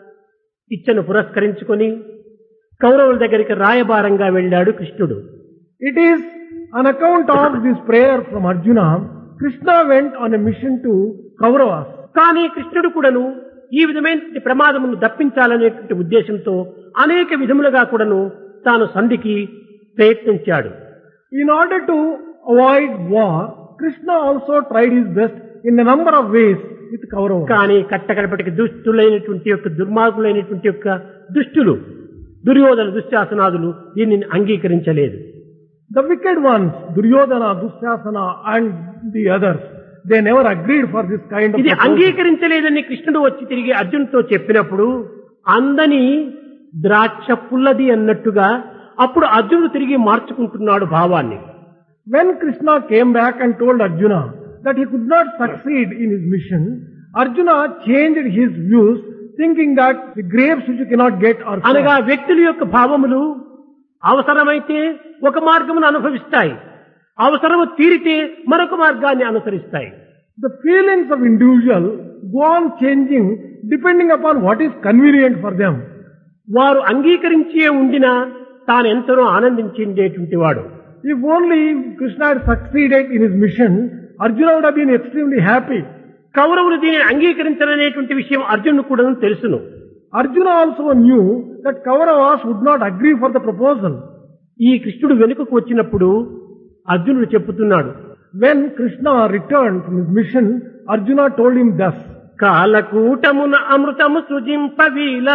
ఇచ్చను పురస్కరించుకొని కౌరవుల దగ్గరికి రాయబారంగా వెళ్ళాడు కృష్ణుడు. It is on account of this prayer from Arjuna, Krishna went on a mission to Kauravas. కానీ కృష్ణుడు కూడాను ఈ విధమైన ప్రమాదమును దప్పించాలనేటువంటి ఉద్దేశంతో అనేక విధములుగా కూడాను తాను సంధికి ప్రయత్నించాడు. In order to avoid war, Krishna also tried his best in a number of ways with Kauravas. కానీ కట్టకడపటికి దుష్టులైనటువంటి యొక్క దుర్మార్గులైనటువంటి యొక్క దుష్టులు దుర్యోధన దుశ్శాసనాదులు దీనిని అంగీకరించలేదు. The wicked ones, Duryodhana, Dushasana and the others, they never agreed for this kind of ఇది proposal. అంగీకరించలేదని కృష్ణుడు వచ్చి తిరిగి అర్జునుడితో చెప్పినప్పుడు అందని ద్రాక్ష పుల్లది అన్నట్టుగా అప్పుడు అర్జునుడు తిరిగి మార్చుకుంటున్నాడు భావాన్ని. When Krishna came back and told Arjuna that he could not succeed in his mission, Arjuna changed his views, thinking that the grapes which you cannot get are అనగా sour. వ్యక్తుల యొక్క భావములు అవసరమైతే ఒక మార్గమును అనుభవిస్తాయి, అవసరము తీరితే మరొక మార్గాన్ని అనుసరిస్తాయి. The feelings of individual go on changing depending upon what is convenient for them. వారు అంగీకరించే ఉండినా తాను ఎంతనో ఆనందించేటువంటి వాడు. If only Krishna had succeeded in his mission, Arjuna would have been extremely happy. కౌరవులు దీనిని అంగీకరించాలనేటువంటి విషయం అర్జునుడు కూడా తెలుసును. Arjuna also knew that Kauravas would not agree for the proposal. ఈ కృష్ణుడు వెనుకకు వచ్చినప్పుడు అర్జునుడు చెప్పుతున్నాడు, When Krishna returned from his mission, Arjuna told him thus, కాలకూటమున అమృతము సృజింపవీలా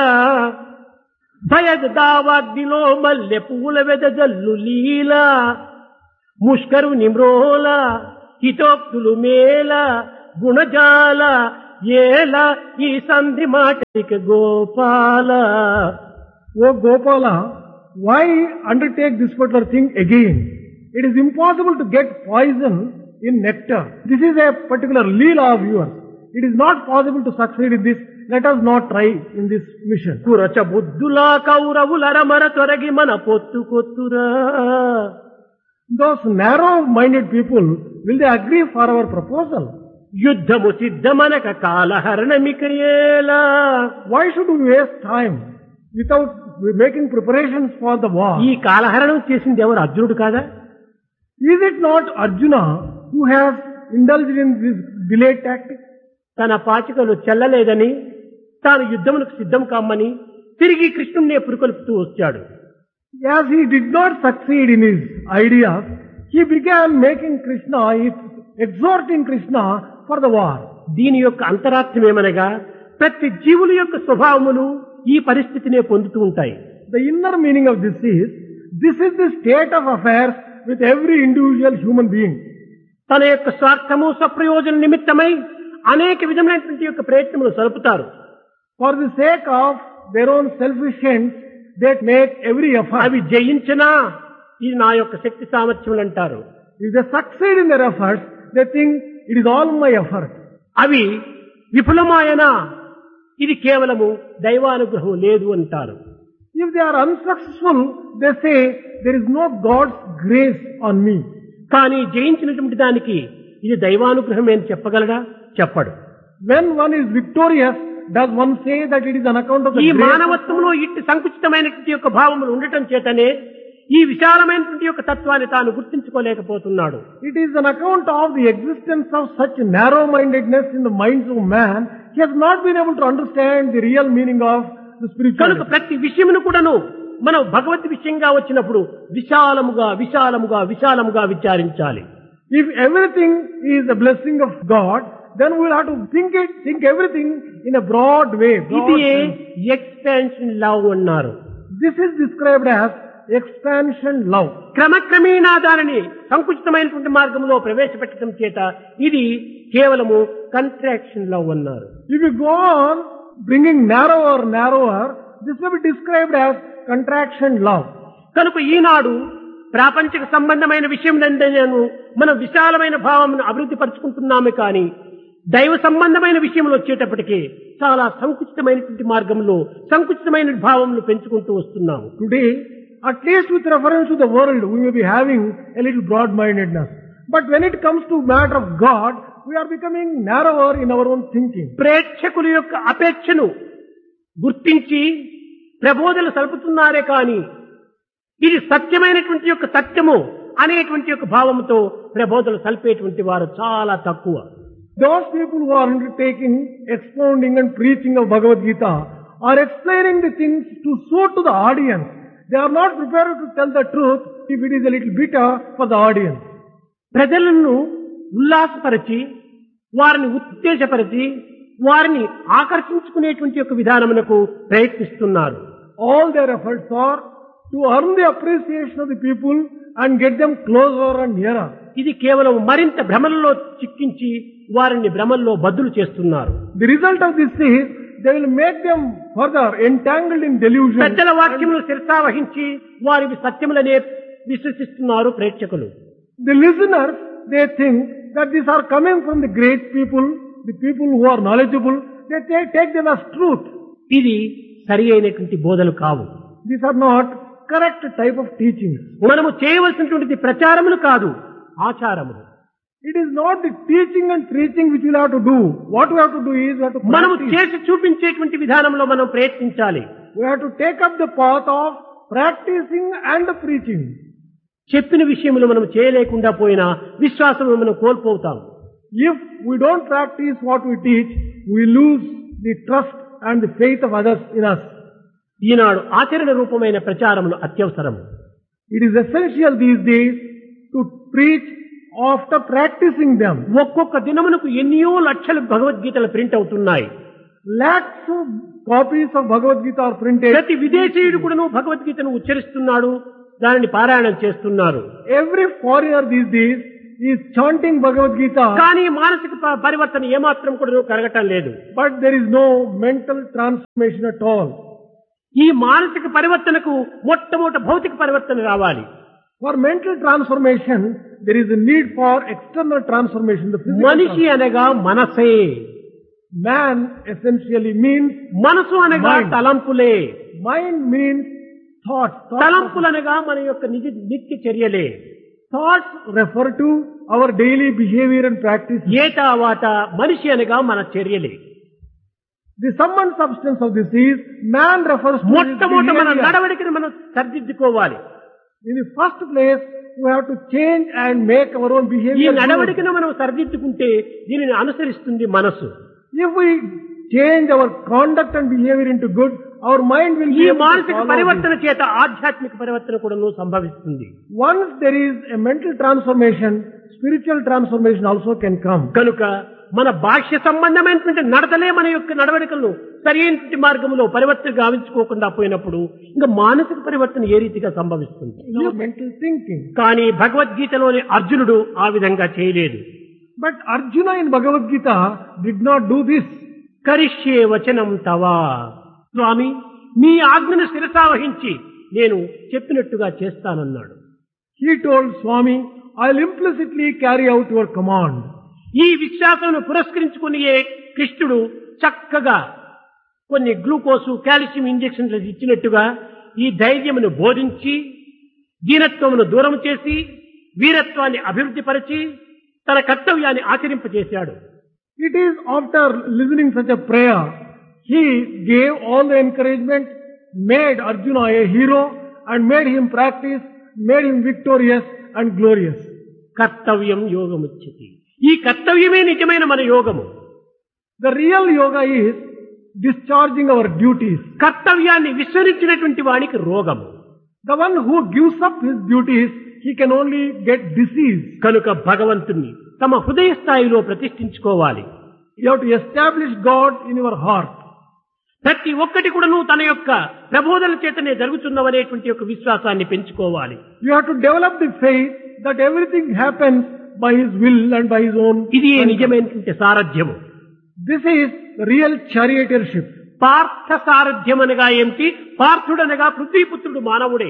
భయదావాగ్నిలో మల్లె పూల వెదజల్లు లీలా ముష్కరు నిమ్రోల హితోక్తులు మేల గుణజాల ఏల ఈ సంధి మాటలిక Gopala. O Gopala, why undertake this particular thing again? It is impossible to get poison in nectar. This is a particular leela of yours. It is not possible to succeed in this. Let us not try in this mission. కురచ బుద్ధులా కౌరవులరమర తొరగి మన పొత్తు కొత్తురా. Those narrow-minded people, will they agree for our proposal? యుద్ధము సిద్ధమనక కాలహరణమికయేలా. Why should we waste time without making preparations for the war? ఈ కాలహరణం చేసింది ఎవరు? అర్జునుడు కాదా? Is it not Arjuna who has indulged in this delayed tactic? తన పాచికలు చెల్లలేదని తాను యుద్ధములకు సిద్ధం కామ్మని తిరిగి కృష్ణుణ్ణే పురుకొల్పుతూ వచ్చాడు. As he did not succeed in his ideas, he began making Krishna, exhorting Krishna for the war. దీని యొక్క అంతరార్థం ఏమనగా ప్రతి జీవుల యొక్క స్వభావములు ఈ పరిస్థితినే పొందుతూ ఉంటాయి. The inner meaning of this is the state of affairs with every individual human being. తన యొక్క స్వార్థము స్వప్రయోజన నిమిత్తమై అనేక విధమైనటువంటి యొక్క ప్రయత్నములు సలుపుతారు. For the sake of their own selfish ends, they make every effort. అవి జయించినా ఇది నా యొక్క శక్తి సామర్థ్యములు అంటారు. If they succeed in their efforts, they think it is all my effort. అవి విఫలమాయనా ఇది కేవలము దైవానుగ్రహం లేదు అంటారు. If they are unsuccessful, they say there is no God's grace on me. కానీ జయించినటువంటి దానికి ఇది దైవానుగ్రహమే అని చెప్పగలడా? చెప్పడు. When one is victorious, does one say that it is on account of the ఈ grace of మానవత్వంలో ఇట్టి సంకుచితమైనటువంటి యొక్క భావములు ఉండటం చేతనే ఈ విశాలమైనటువంటి యొక్క తత్వాన్ని తాను గుర్తించుకోలేకపోతున్నాడు. It is on account of the existence of such narrow-mindedness in the minds of man, he has not been able to understand the real meaning of the spiritual. కనుక ప్రతి విషయమును కూడాను మనం భగవద్ విషయంగా వచ్చినప్పుడు విశాలముగా విశాలముగా విశాలముగా విచారించాలి. If everything is a blessing of God, then we will have to think everything in a broad way. ఇది expansion love అన్నారు. This is described as expansion love. క్రమక్రమేణా దానిని సంకుచితమైనటువంటి మార్గంలో ప్రవేశపెట్టడం చేత ఇది కేవలము కంట్రాక్షన్ లవ్ అన్నారు. If you go on bringing narrower, this will be described as contraction love. కనుక ఈనాడు ప్రాపంచిక సంబంధమైన విషయం నందనను మనం విశాలమైన భావమును అభివృద్ధి పరుచుకుంటున్నామే కానీ దైవ సంబంధమైన విషయంలో వచ్చేటప్పటికీ చాలా సంకుచితమైనటువంటి మార్గంలో సంకుచితమైన భావమును పెంచుకుంటూ వస్తున్నాము. Today, at least with reference to the world, we may be having a little broad-mindedness. But when it comes to matter of God, we are becoming narrower in our own thinking. ప్రేక్షకుల యొక్క అపేక్షను గుర్తించి ప్రబోధనలు సలుపుతున్నారే కానీ ఇది సత్యమైనటువంటి యొక్క సత్యము అనేటువంటి యొక్క భావంతో ప్రబోధనలు సల్పేటువంటి వారు చాలా తక్కువ. Those people who are undertaking expounding and preaching of Bhagavad Gita are explaining the things to suit to the audience. They are not prepared to tell the truth if it is a little bitter for the audience. ప్రజలను ఉల్లాసపరిచి వారిని ఉత్తేజపరిచి వారిని ఆకర్షించుకునేటువంటి యొక్క విధానమునకు ప్రయత్నిస్తున్నారు. All their efforts are to earn the appreciation of the people and get them closer and nearer. ఇది కేవలం మరింత భ్రమలలో చిక్కించి వారిని భ్రమల్లో బద్దులు చేస్తున్నారు. The result of this is they will make them further entangled in delusion. పెద్దల వాక్యములు శిరసావహించి వారి సత్యములనే విశ్వసిస్తున్నారు ప్రేక్షకులు. The listeners, they think that these are coming from the great people, the people who are knowledgeable. They take them as truth. ఇది సరి అయినటువంటి బోధలు కావు. These are not correct type of teachings. మనము చేయవలసినటువంటి ప్రచారములు కాదు, ఆచారములు. It is not the teaching and preaching which we will have to do. What we have to do is we have to మనము practice. చేసి చూపించేటువంటి విధానంలో మనం ప్రయత్నించాలి. We have to take up the path of practicing and preaching. చెప్పిన విషయములు మనం చేయలేకుండా పోయినా విశ్వాసం మనం కోల్పోతాం. If we don't practice what we teach, we lose the trust and the faith of others in us. ఈనాడు ఆచరణ రూపమైన ప్రచారములు అత్యవసరం. It is essential these days to preach after practicing them. ఒక్కొక్క దినమునకు ఎన్నో లక్షల భగవద్గీతలు ప్రింట్ అవుతున్నాయి. Lakhs of copies of Bhagavad Gita are printed. ప్రతి విదేశీయుడు కూడాను భగవద్గీతను ఉచ్చరిస్తున్నాడు, దానిని పారాయణం చేస్తున్నారు. Every foreigner these days is chanting Bhagavad Gita. కానీ మానసిక పరివర్తన ఏమాత్రం కూడా కలగటం లేదు. But there is no mental transformation at all. ఈ మానసిక పరివర్తనకు మొట్టమొదటి భౌతిక పరివర్తన రావాలి. For mental transformation, there is a need for external transformation. The physical మనిషి అనగా మనసే. Man essentially means మనసు అనగా mind. తలంపులే. Mind means thoughts. తలంపులు అనగా మన యొక్క నిత్య చర్యలే. Thoughts refer to our daily behavior and practice. ఏ తర్వాత మనిషి అనగా మన చర్యలే. The sum and substance of this is man refers to his మొట్టమొదట మన behavior. నడవడికను మనం సరిదిద్దుకోవాలి. In the first place, we have to change and make our own ఈ behavior good. నడవడికను మనం సరిదిద్దుకుంటే దీనిని అనుసరిస్తుంది మనసు. If we change our conduct and behavior into good, our mind will ఈ be able to మానసిక follow పరివర్తన this. చేత ఆధ్యాత్మిక పరివర్తన కూడా సంభవిస్తుంది. Once there is a mental transformation, spiritual transformation also can come. కనుక మన బాహ్య సంబంధమైనటువంటి నడతలే మన యొక్క నడవడికలను సరైన మార్గంలో పరివర్తన గావించుకోకుండా పోయినప్పుడు ఇంకా మానసిక పరివర్తన ఏ రీతిగా సంభవిస్తుంది? In your mental thinking. కానీ భగవద్గీతలోని అర్జునుడు ఆ విధంగా చేయలేదు. But Arjuna in Bhagavad Gita did not do this. కరిష్యే వచనం తవా, స్వామి మీ ఆజ్ఞను శిరసావహించి నేను చెప్పినట్టుగా చేస్తానన్నాడు. He told Swami, I'll implicitly carry out your command. ఈ విశ్వాసమును పురస్కరించుకుని కృష్ణుడు చక్కగా కొన్ని గ్లూకోసు కాల్షియం ఇంజెక్షన్లు ఇచ్చినట్టుగా ఈ ధైర్యమును బోధించి దీనత్వమును దూరం చేసి వీరత్వాన్ని అభివృద్ధి పరిచి తన కర్తవ్యాన్ని ఆచరింపజేశాడు. It is after listening such a prayer, he gave all the encouragement, made Arjuna a hero and made him practice, made him victorious and glorious. కర్తవ్యం యోగముచ్యతి. ఈ కర్తవ్యమే నిజమైన మన యోగము. The real yoga is discharging our duties. కర్తవ్యాన్ని విస్మరించినటువంటి వానికి రోగము. The one who gives up his duties, he can only get disease. కనుక భగవంతుణ్ణి తమ హృదయ స్థాయిలో ప్రతిష్ఠించుకోవాలి. You have to establish God in your heart. ప్రతి ఒక్కటి కూడాను తన యొక్క ప్రబోధన చేతనే జరుగుతున్నవనేటువంటి యొక్క విశ్వాసాన్ని పెంచుకోవాలి. You have to develop the faith that everything happens by His will and by His own. ఇది నిజమైనటువంటి సారథ్యము. This is real charioteership. Partha సారథ్యం అనగా ఏమిటి? పార్థుడనగా పృథ్వీపుత్రుడు మానవుడే.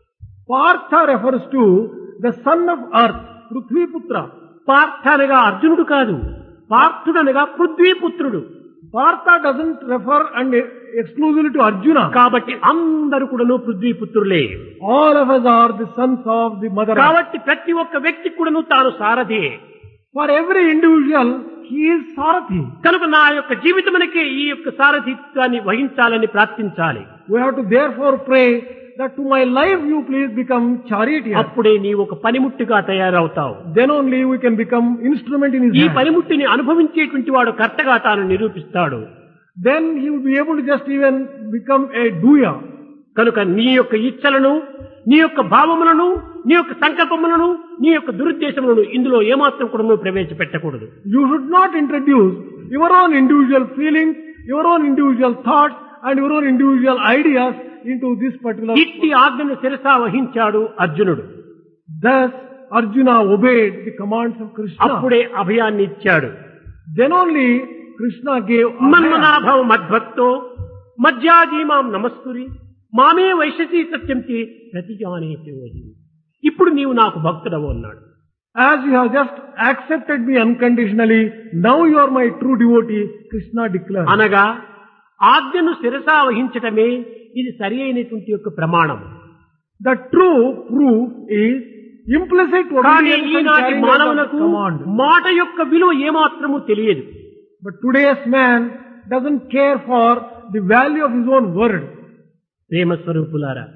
Partha refers to the son of earth, Prithviputra. Partha అనగా అర్జునుడు కాదు, పార్థుడనగా పృథ్వీపుత్రుడు. Partha doesn't refer and exclusively to Arjuna. కాబట్టి అందరూ కూడాను పృథ్వీపుత్రులే. All of us are the sons of the mother. కాబట్టి ప్రతి ఒక్క వ్యక్తి కూడాను తాను సారథి. For every individual, he is Sarathi. కనుక నా యొక్క జీవితమునకే ఈ యొక్క సారథిత్వాన్ని వహించాలని ప్రార్థించాలి. We have to therefore pray that to my life you please become charioteer. అప్పుడే నీవు ఒక పనిముట్టుగా తయారవుతావు. Then only we can become instrument in His ఈ hand. పనిముట్టిని అనుభవించేటువంటి వాడు కర్తగా తాను నిరూపిస్తాడు. Then he will be able to just even become a doer. కనుక నీ యొక్క ఇచ్చలను, నీ యొక్క భావములను, నీ యొక్క సంకల్పములను, నీ యొక్క దురుద్దేశములను ఇందులో ఏమాత్రం కూడా నువ్వు ప్రవేశపెట్టకూడదు. You should not introduce your own individual feelings, your own individual thoughts and your own individual ideas into this particular. ఇట్టి ఆజ్ఞను శిరసా వహించాడు అర్జునుడు. Thus Arjuna obeyed the commands of Krishna. అప్పుడే అభయాన్ని ఇచ్చాడు. Then only Krishna gave మన్మనాభవ మద్భక్తో మధ్యాజీమాం నమస్కురి మామే వైశసీ సత్యంతి ప్రతిజానేతి. ఇప్పుడు నీవు నాకు భక్తుడవు అన్నాడు. As you have just accepted me unconditionally, now you are my true devotee, Krishna declared. అనగా ఆజ్ఞను శిరసా వహించటమే ఇది సరి అయినటువంటి యొక్క ప్రమాణం. The true proof is implicit కానీ obedience and ఈనాటి carrying out మానవులకు the command. మాట యొక్క విలువ ఏమాత్రము తెలియదు. But today's man doesn't care for the value of his own word. ప్రేమ స్వరూపులారా,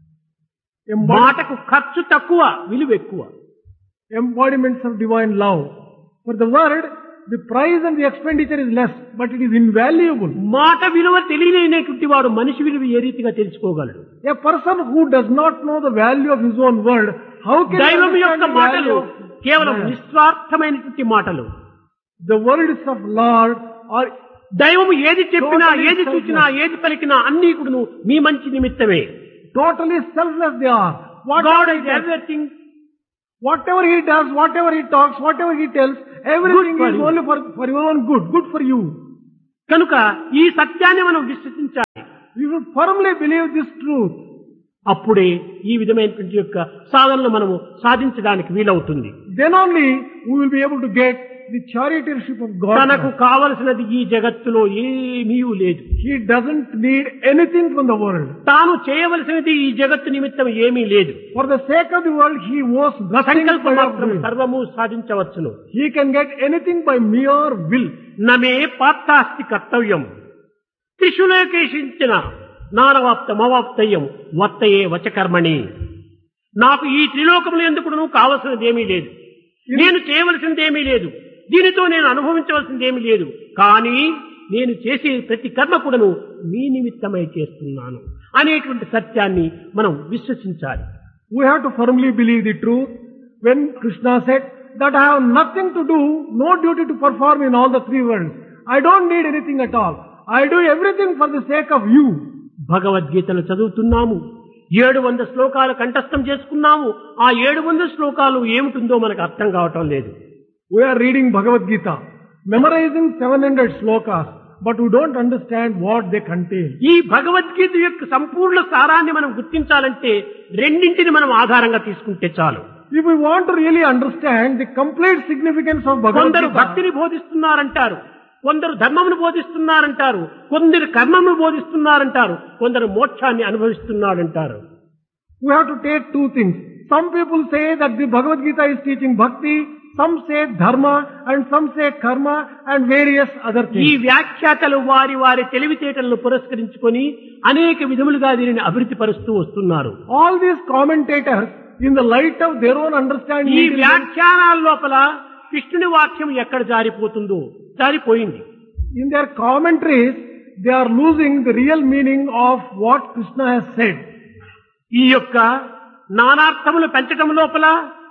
మాటకు ఖర్చు తక్కువ, విలువ ఎక్కువ. Embodiments of divine love. For the word, the price and the expenditure is less, but it is invaluable. మాట విలువ తెలియలేనటువంటి వాడు మనిషి విలువ ఏ రీతిగా తెలుసుకోగలడు? A person who does not know the value of his own word, how can he దైవం యొక్క understand the మాటలు value of కేవలం man? నిస్వార్థమైనటువంటి మాటలు. The words of Lord are దైవము ఏది చెప్పినా, Totally ఏది చూసినా, ఏది పలికినా అన్ని కూడా మీ మంచి నిమిత్తమే. totally selfless they are. God is everything. Whatever he does, whatever he talks, whatever he tells, everything Good for is you. only for your own good for you. కనుక ఈ సత్యాన్ని మనం విశ్వసించాలి. You should firmly believe this truth. అప్పుడే ఈ విధమైనటువంటి యొక్క సాధనలు మనము సాధించడానికి వీలవుతుంది. Then only we will be able to get the charioteership of God. తనకు కావలసినది ఈ జగత్తులో ఏమీ లేదు. He doesn't need anything from the world. తాను చేయవలసినది ఈ జగత్తు నిమిత్తం ఏమీ లేదు. For the sake of the world, he owes nothing సంకల్ప by మాత్రం doing. సర్వము సాధించవచ్చును. He can get anything by mere will. నమే పాత్తాస్తి కర్తవ్యం త్రిశూలకేషించిన నానవాప్తమవాప్తయ్యం వర్తయే వచకర్మణి. నాకు ఈ త్రిలోకములు ఎందుకు కావలసినది ఏమీ లేదు, నేను చేయవలసినది ఏమీ లేదు, దీనితో నేను అనుభవించవలసింది ఏమీ లేదు. కానీ నేను చేసే ప్రతి కర్మ కూడాను మీ నిమిత్తమై చేస్తున్నాను అనేటువంటి సత్యాన్ని మనం విశ్వసించాలి. We have to firmly believe the truth. When Krishna said that I have nothing to do, no duty to perform in all the three worlds. I don't need anything at all. I do everything for the sake of you. భగవద్గీతలు చదువుతున్నాము, 700 శ్లోకాలు కంఠస్థం చేసుకున్నాము. ఆ 700 శ్లోకాలు ఏమిటిందో మనకు అర్థం కావటం లేదు. We are reading Bhagavad Gita, memorizing 700 slokas, but we don't understand what they contain. ఈ భగవద్గీత యొక్క సంపూర్ణ సారాన్ని మనం గుర్తించాలంటే రెండింటిని మనం ఆధారంగా తీసుకుంటే చాలు. If we want to really understand the complete significance of Bhagavad కొందరు Gita, భక్తిని బోధిస్తున్నారంటారు, కొందరు ధర్మమును బోధిస్తున్నారంటారు, కొందరు కర్మమును బోధిస్తున్నారంటారు, కొందరు మోక్షాన్ని అనుభవిస్తున్నారంటారు. we have to take two things. Some people say that the Bhagavad Gita is teaching bhakti, some say dharma, and some say karma, and various other ఈ things. వ్యాఖ్యాతలు వారి వారి తెలివితేటలను పురస్కరించుకొని అనేక విధములుగా దీనిని అభివృద్ధి పరుస్తూ వస్తున్నారు. All these commentators, in the light of their own ఈ understanding, వ్యాఖ్యానాల లోపల కృష్ణుని వాక్యం ఎక్కడ జారిపోతుందో జారిపోయింది. in their commentaries, they are losing the real meaning of what Krishna has said. ఈ యొక్క నానార్థములు పెంచటం లోపల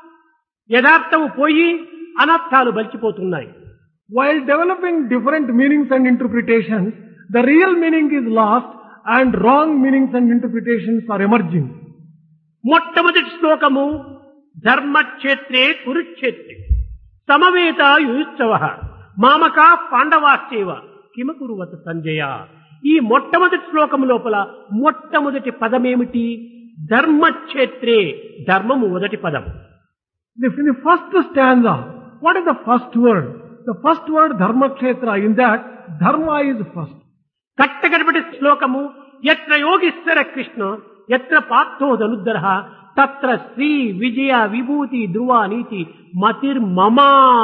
యథార్థము పోయి అనర్థాలు బలిచిపోతున్నాయి. While developing different meanings and interpretations, the real meaning is lost and wrong meanings and interpretations are emerging. మొట్టమొదటి శ్లోకము ధర్మక్షేత్రే కురుక్షేత్రే సమవేత యుయుత్సవ మామక పాండవాశ్చైవ కిమకురువత సంజయ. ఈ మొట్టమొదటి శ్లోకము లోపల మొట్టమొదటి పదమేమిటి? ధర్మక్షేత్రే, ధర్మము మొదటి పదం. In the first stanza, what is the first word? The first word dharma kshetra. In that, dharma is first. కట్టగడపటి శ్లోకము ఎత్ర యోగీశ్వర కృష్ణ ఎత్ర పార్థో ధనుద్ధర తత్ర శ్రీ విజయ విభూతి ధ్రువ నీతి మతిర్మమ.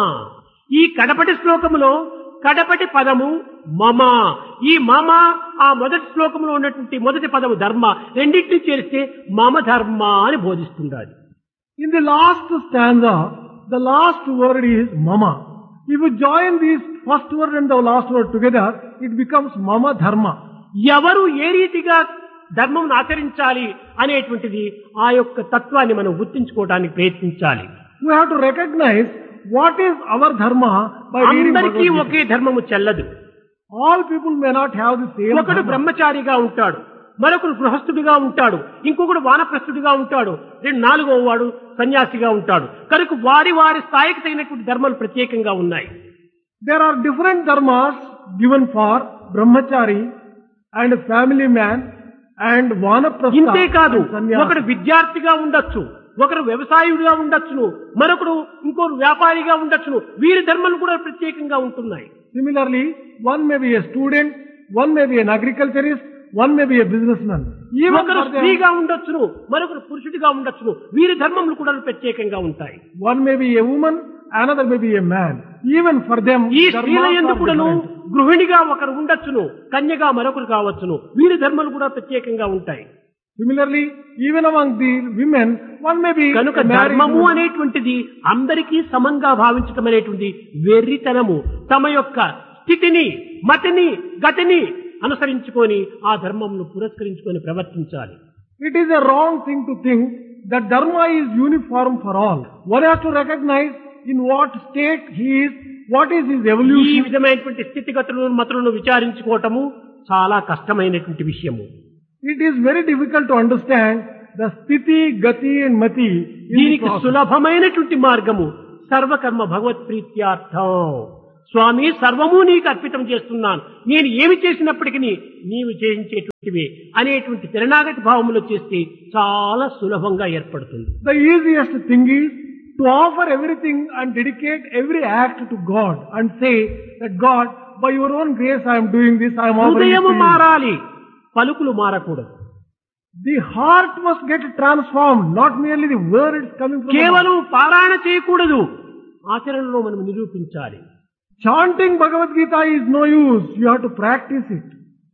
ఈ కడపటి శ్లోకములో కడపటి పదము మమ. ఈ మమ ఆ మొదటి శ్లోకంలో ఉన్నటువంటి మొదటి పదము ధర్మ, రెండింటిని చేరిస్తే మమ ధర్మ అని బోధిస్తుంది. In the last stanza, the last word is mama. If you join these first word and the last word together, it becomes mama dharma. ఎవరు ఏ రీతిగా ధర్మం ఆచరించాలి అనేటువంటిది ఆ యొక్క తత్వాన్ని మనం గుర్తించుకోవడానికి ప్రయత్నించాలి. We have to recognize what is our dharma by reading అందరికీ Bhagavad Gita. ఒకే ధర్మము చెల్లదు. All people may not have the same ఒకడు dharma. బ్రహ్మచారిగా ఉంటాడు, మరొకడు గృహస్థుడిగా ఉంటాడు, ఇంకొకడు వానప్రస్థుడిగా ఉంటాడు, నాలుగవ వాడు సన్యాసిగా ఉంటాడు. కనుక వారి వారి స్థాయికి తగినటువంటి ధర్మాలు ప్రత్యేకంగా ఉన్నాయి. There are different dharmas given for brahmachari and family man and vanaprastha ఇంతే కాదు, and sannyasi. ఒకడు విద్యార్థిగా ఉండొచ్చు, ఒకరు వ్యవసాయుడిగా ఉండొచ్చును, మరొకడు ఇంకొకరు వ్యాపారిగా ఉండొచ్చును. వీరి ధర్మాలు కూడా ప్రత్యేకంగా ఉంటున్నాయి. Similarly, one may be a student, one may be an agriculturist, one may be a businessman. Even ఒకరు for them, స్త్రీగా ఉండొచ్చును, మరొకరు పురుషుడిగా ఉండొచ్చును. వీరి ధర్మములు కూడా ప్రత్యేకంగా ఉంటాయి. one may be a woman, another may be a man. Even for them, ఈ dharmas స్త్రీల are యందు కూడాను different. గృహిణిగా ఒకరు ఉండొచ్చును, కన్యగా మరొకరు కావచ్చును. వీరి ధర్మాలు కూడా ప్రత్యేకంగా ఉంటాయి. Similarly, even among the women, one may be కనుక a married ధర్మము woman. అనేటువంటిది అందరికీ సమంగా భావించటం అనేటువంటి వెర్రితనము. తమ యొక్క స్థితిని, మతిని, గతిని అనుసరించుకొని ఆ ధర్మమును పురస్కరించుకొని ప్రవర్తించాలి. It is a wrong thing to think that dharma is uniform for all. One has to recognize in what state he is, what is his ఈ evolution. విధమైనటువంటి స్థితిగతులను మతులను విచారించుకోవటము చాలా కష్టమైనటువంటి విషయము. It is very difficult to understand the sthiti, gati and mati. in the దీనికి process. సులభమైనటువంటి మార్గము సర్వకర్మ భగవత్ ప్రీత్యార్థం. స్వామి, సర్వము నీకు అర్పితం చేస్తున్నాను, నేను ఏమి చేసినప్పటికీ నీవు చేయించేటువంటివి అనేటువంటి శరణాగతి భావములో చేస్తే చాలా సులభంగా ఏర్పడుతుంది. The easiest thing is to offer everything and dedicate every act to God and say that God, by your own grace I am doing this, I am offering it హృదయము to you. మారాలి, పలుకులు మారకూడదు. The heart must get transformed, not merely the words coming from the mouth. కేవలం పారాయణ చేయకూడదు, ఆచరణలో మనం నిరూపించాలి. Chanting Bhagavad Gita is no use. You have to practice it.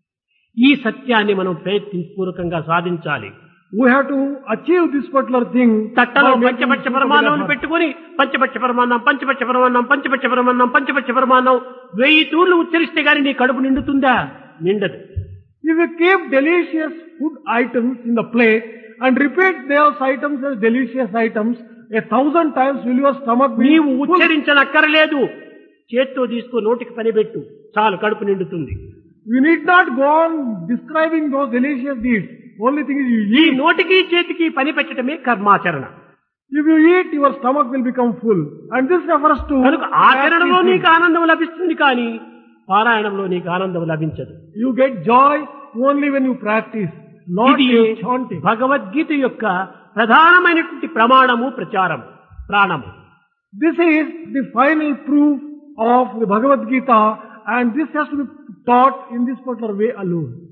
ఈ సత్యాన్ని మనం ప్రయత్నపూర్వకంగా సాధించాలి. We have to achieve this particular thing. తట్టలో by making పంచపక్ష suitable పరమాణం effort. పెట్టుకుని పంచపక్ష పరమాన్నం, పంచపక్ష పరమాన్నం, పంచపక్ష పరమాన్నం, పంచపక్ష పరమాన్నం 1000 తూర్లు ఉచ్చరిస్తే గాని నీ కడుపు నిండుతుందా? నిండదు. If you keep delicious food items in the plate and repeat those items as delicious items 1000 times, will your stomach be నీవు full? ఉచ్చరించనక్కరలేదు, చేత్తో తీసుకో నోటికి పనిపెట్టు, చాలు కడుపు నిండుతుంది. You need not go on describing those delicious deeds. Only thing is you ఈ eat. నోటికి చేతికి పని పెట్టడమే కర్మాచరణ. If you eat, your stomach will become full. And this refers to కనుక ఆచరణలో practicing. నీకు ఆనందం లభిస్తుంది కానీ పారాయణంలో నీకు ఆనందం లభించదు. You get joy only when you practice, not ఇది in chanting. భగవద్గీత యొక్క ప్రధానమైనటువంటి ప్రమాణము ప్రచారం ప్రాణము. This is the final proof of the Bhagavad Gita, and this has to be taught in this particular way alone.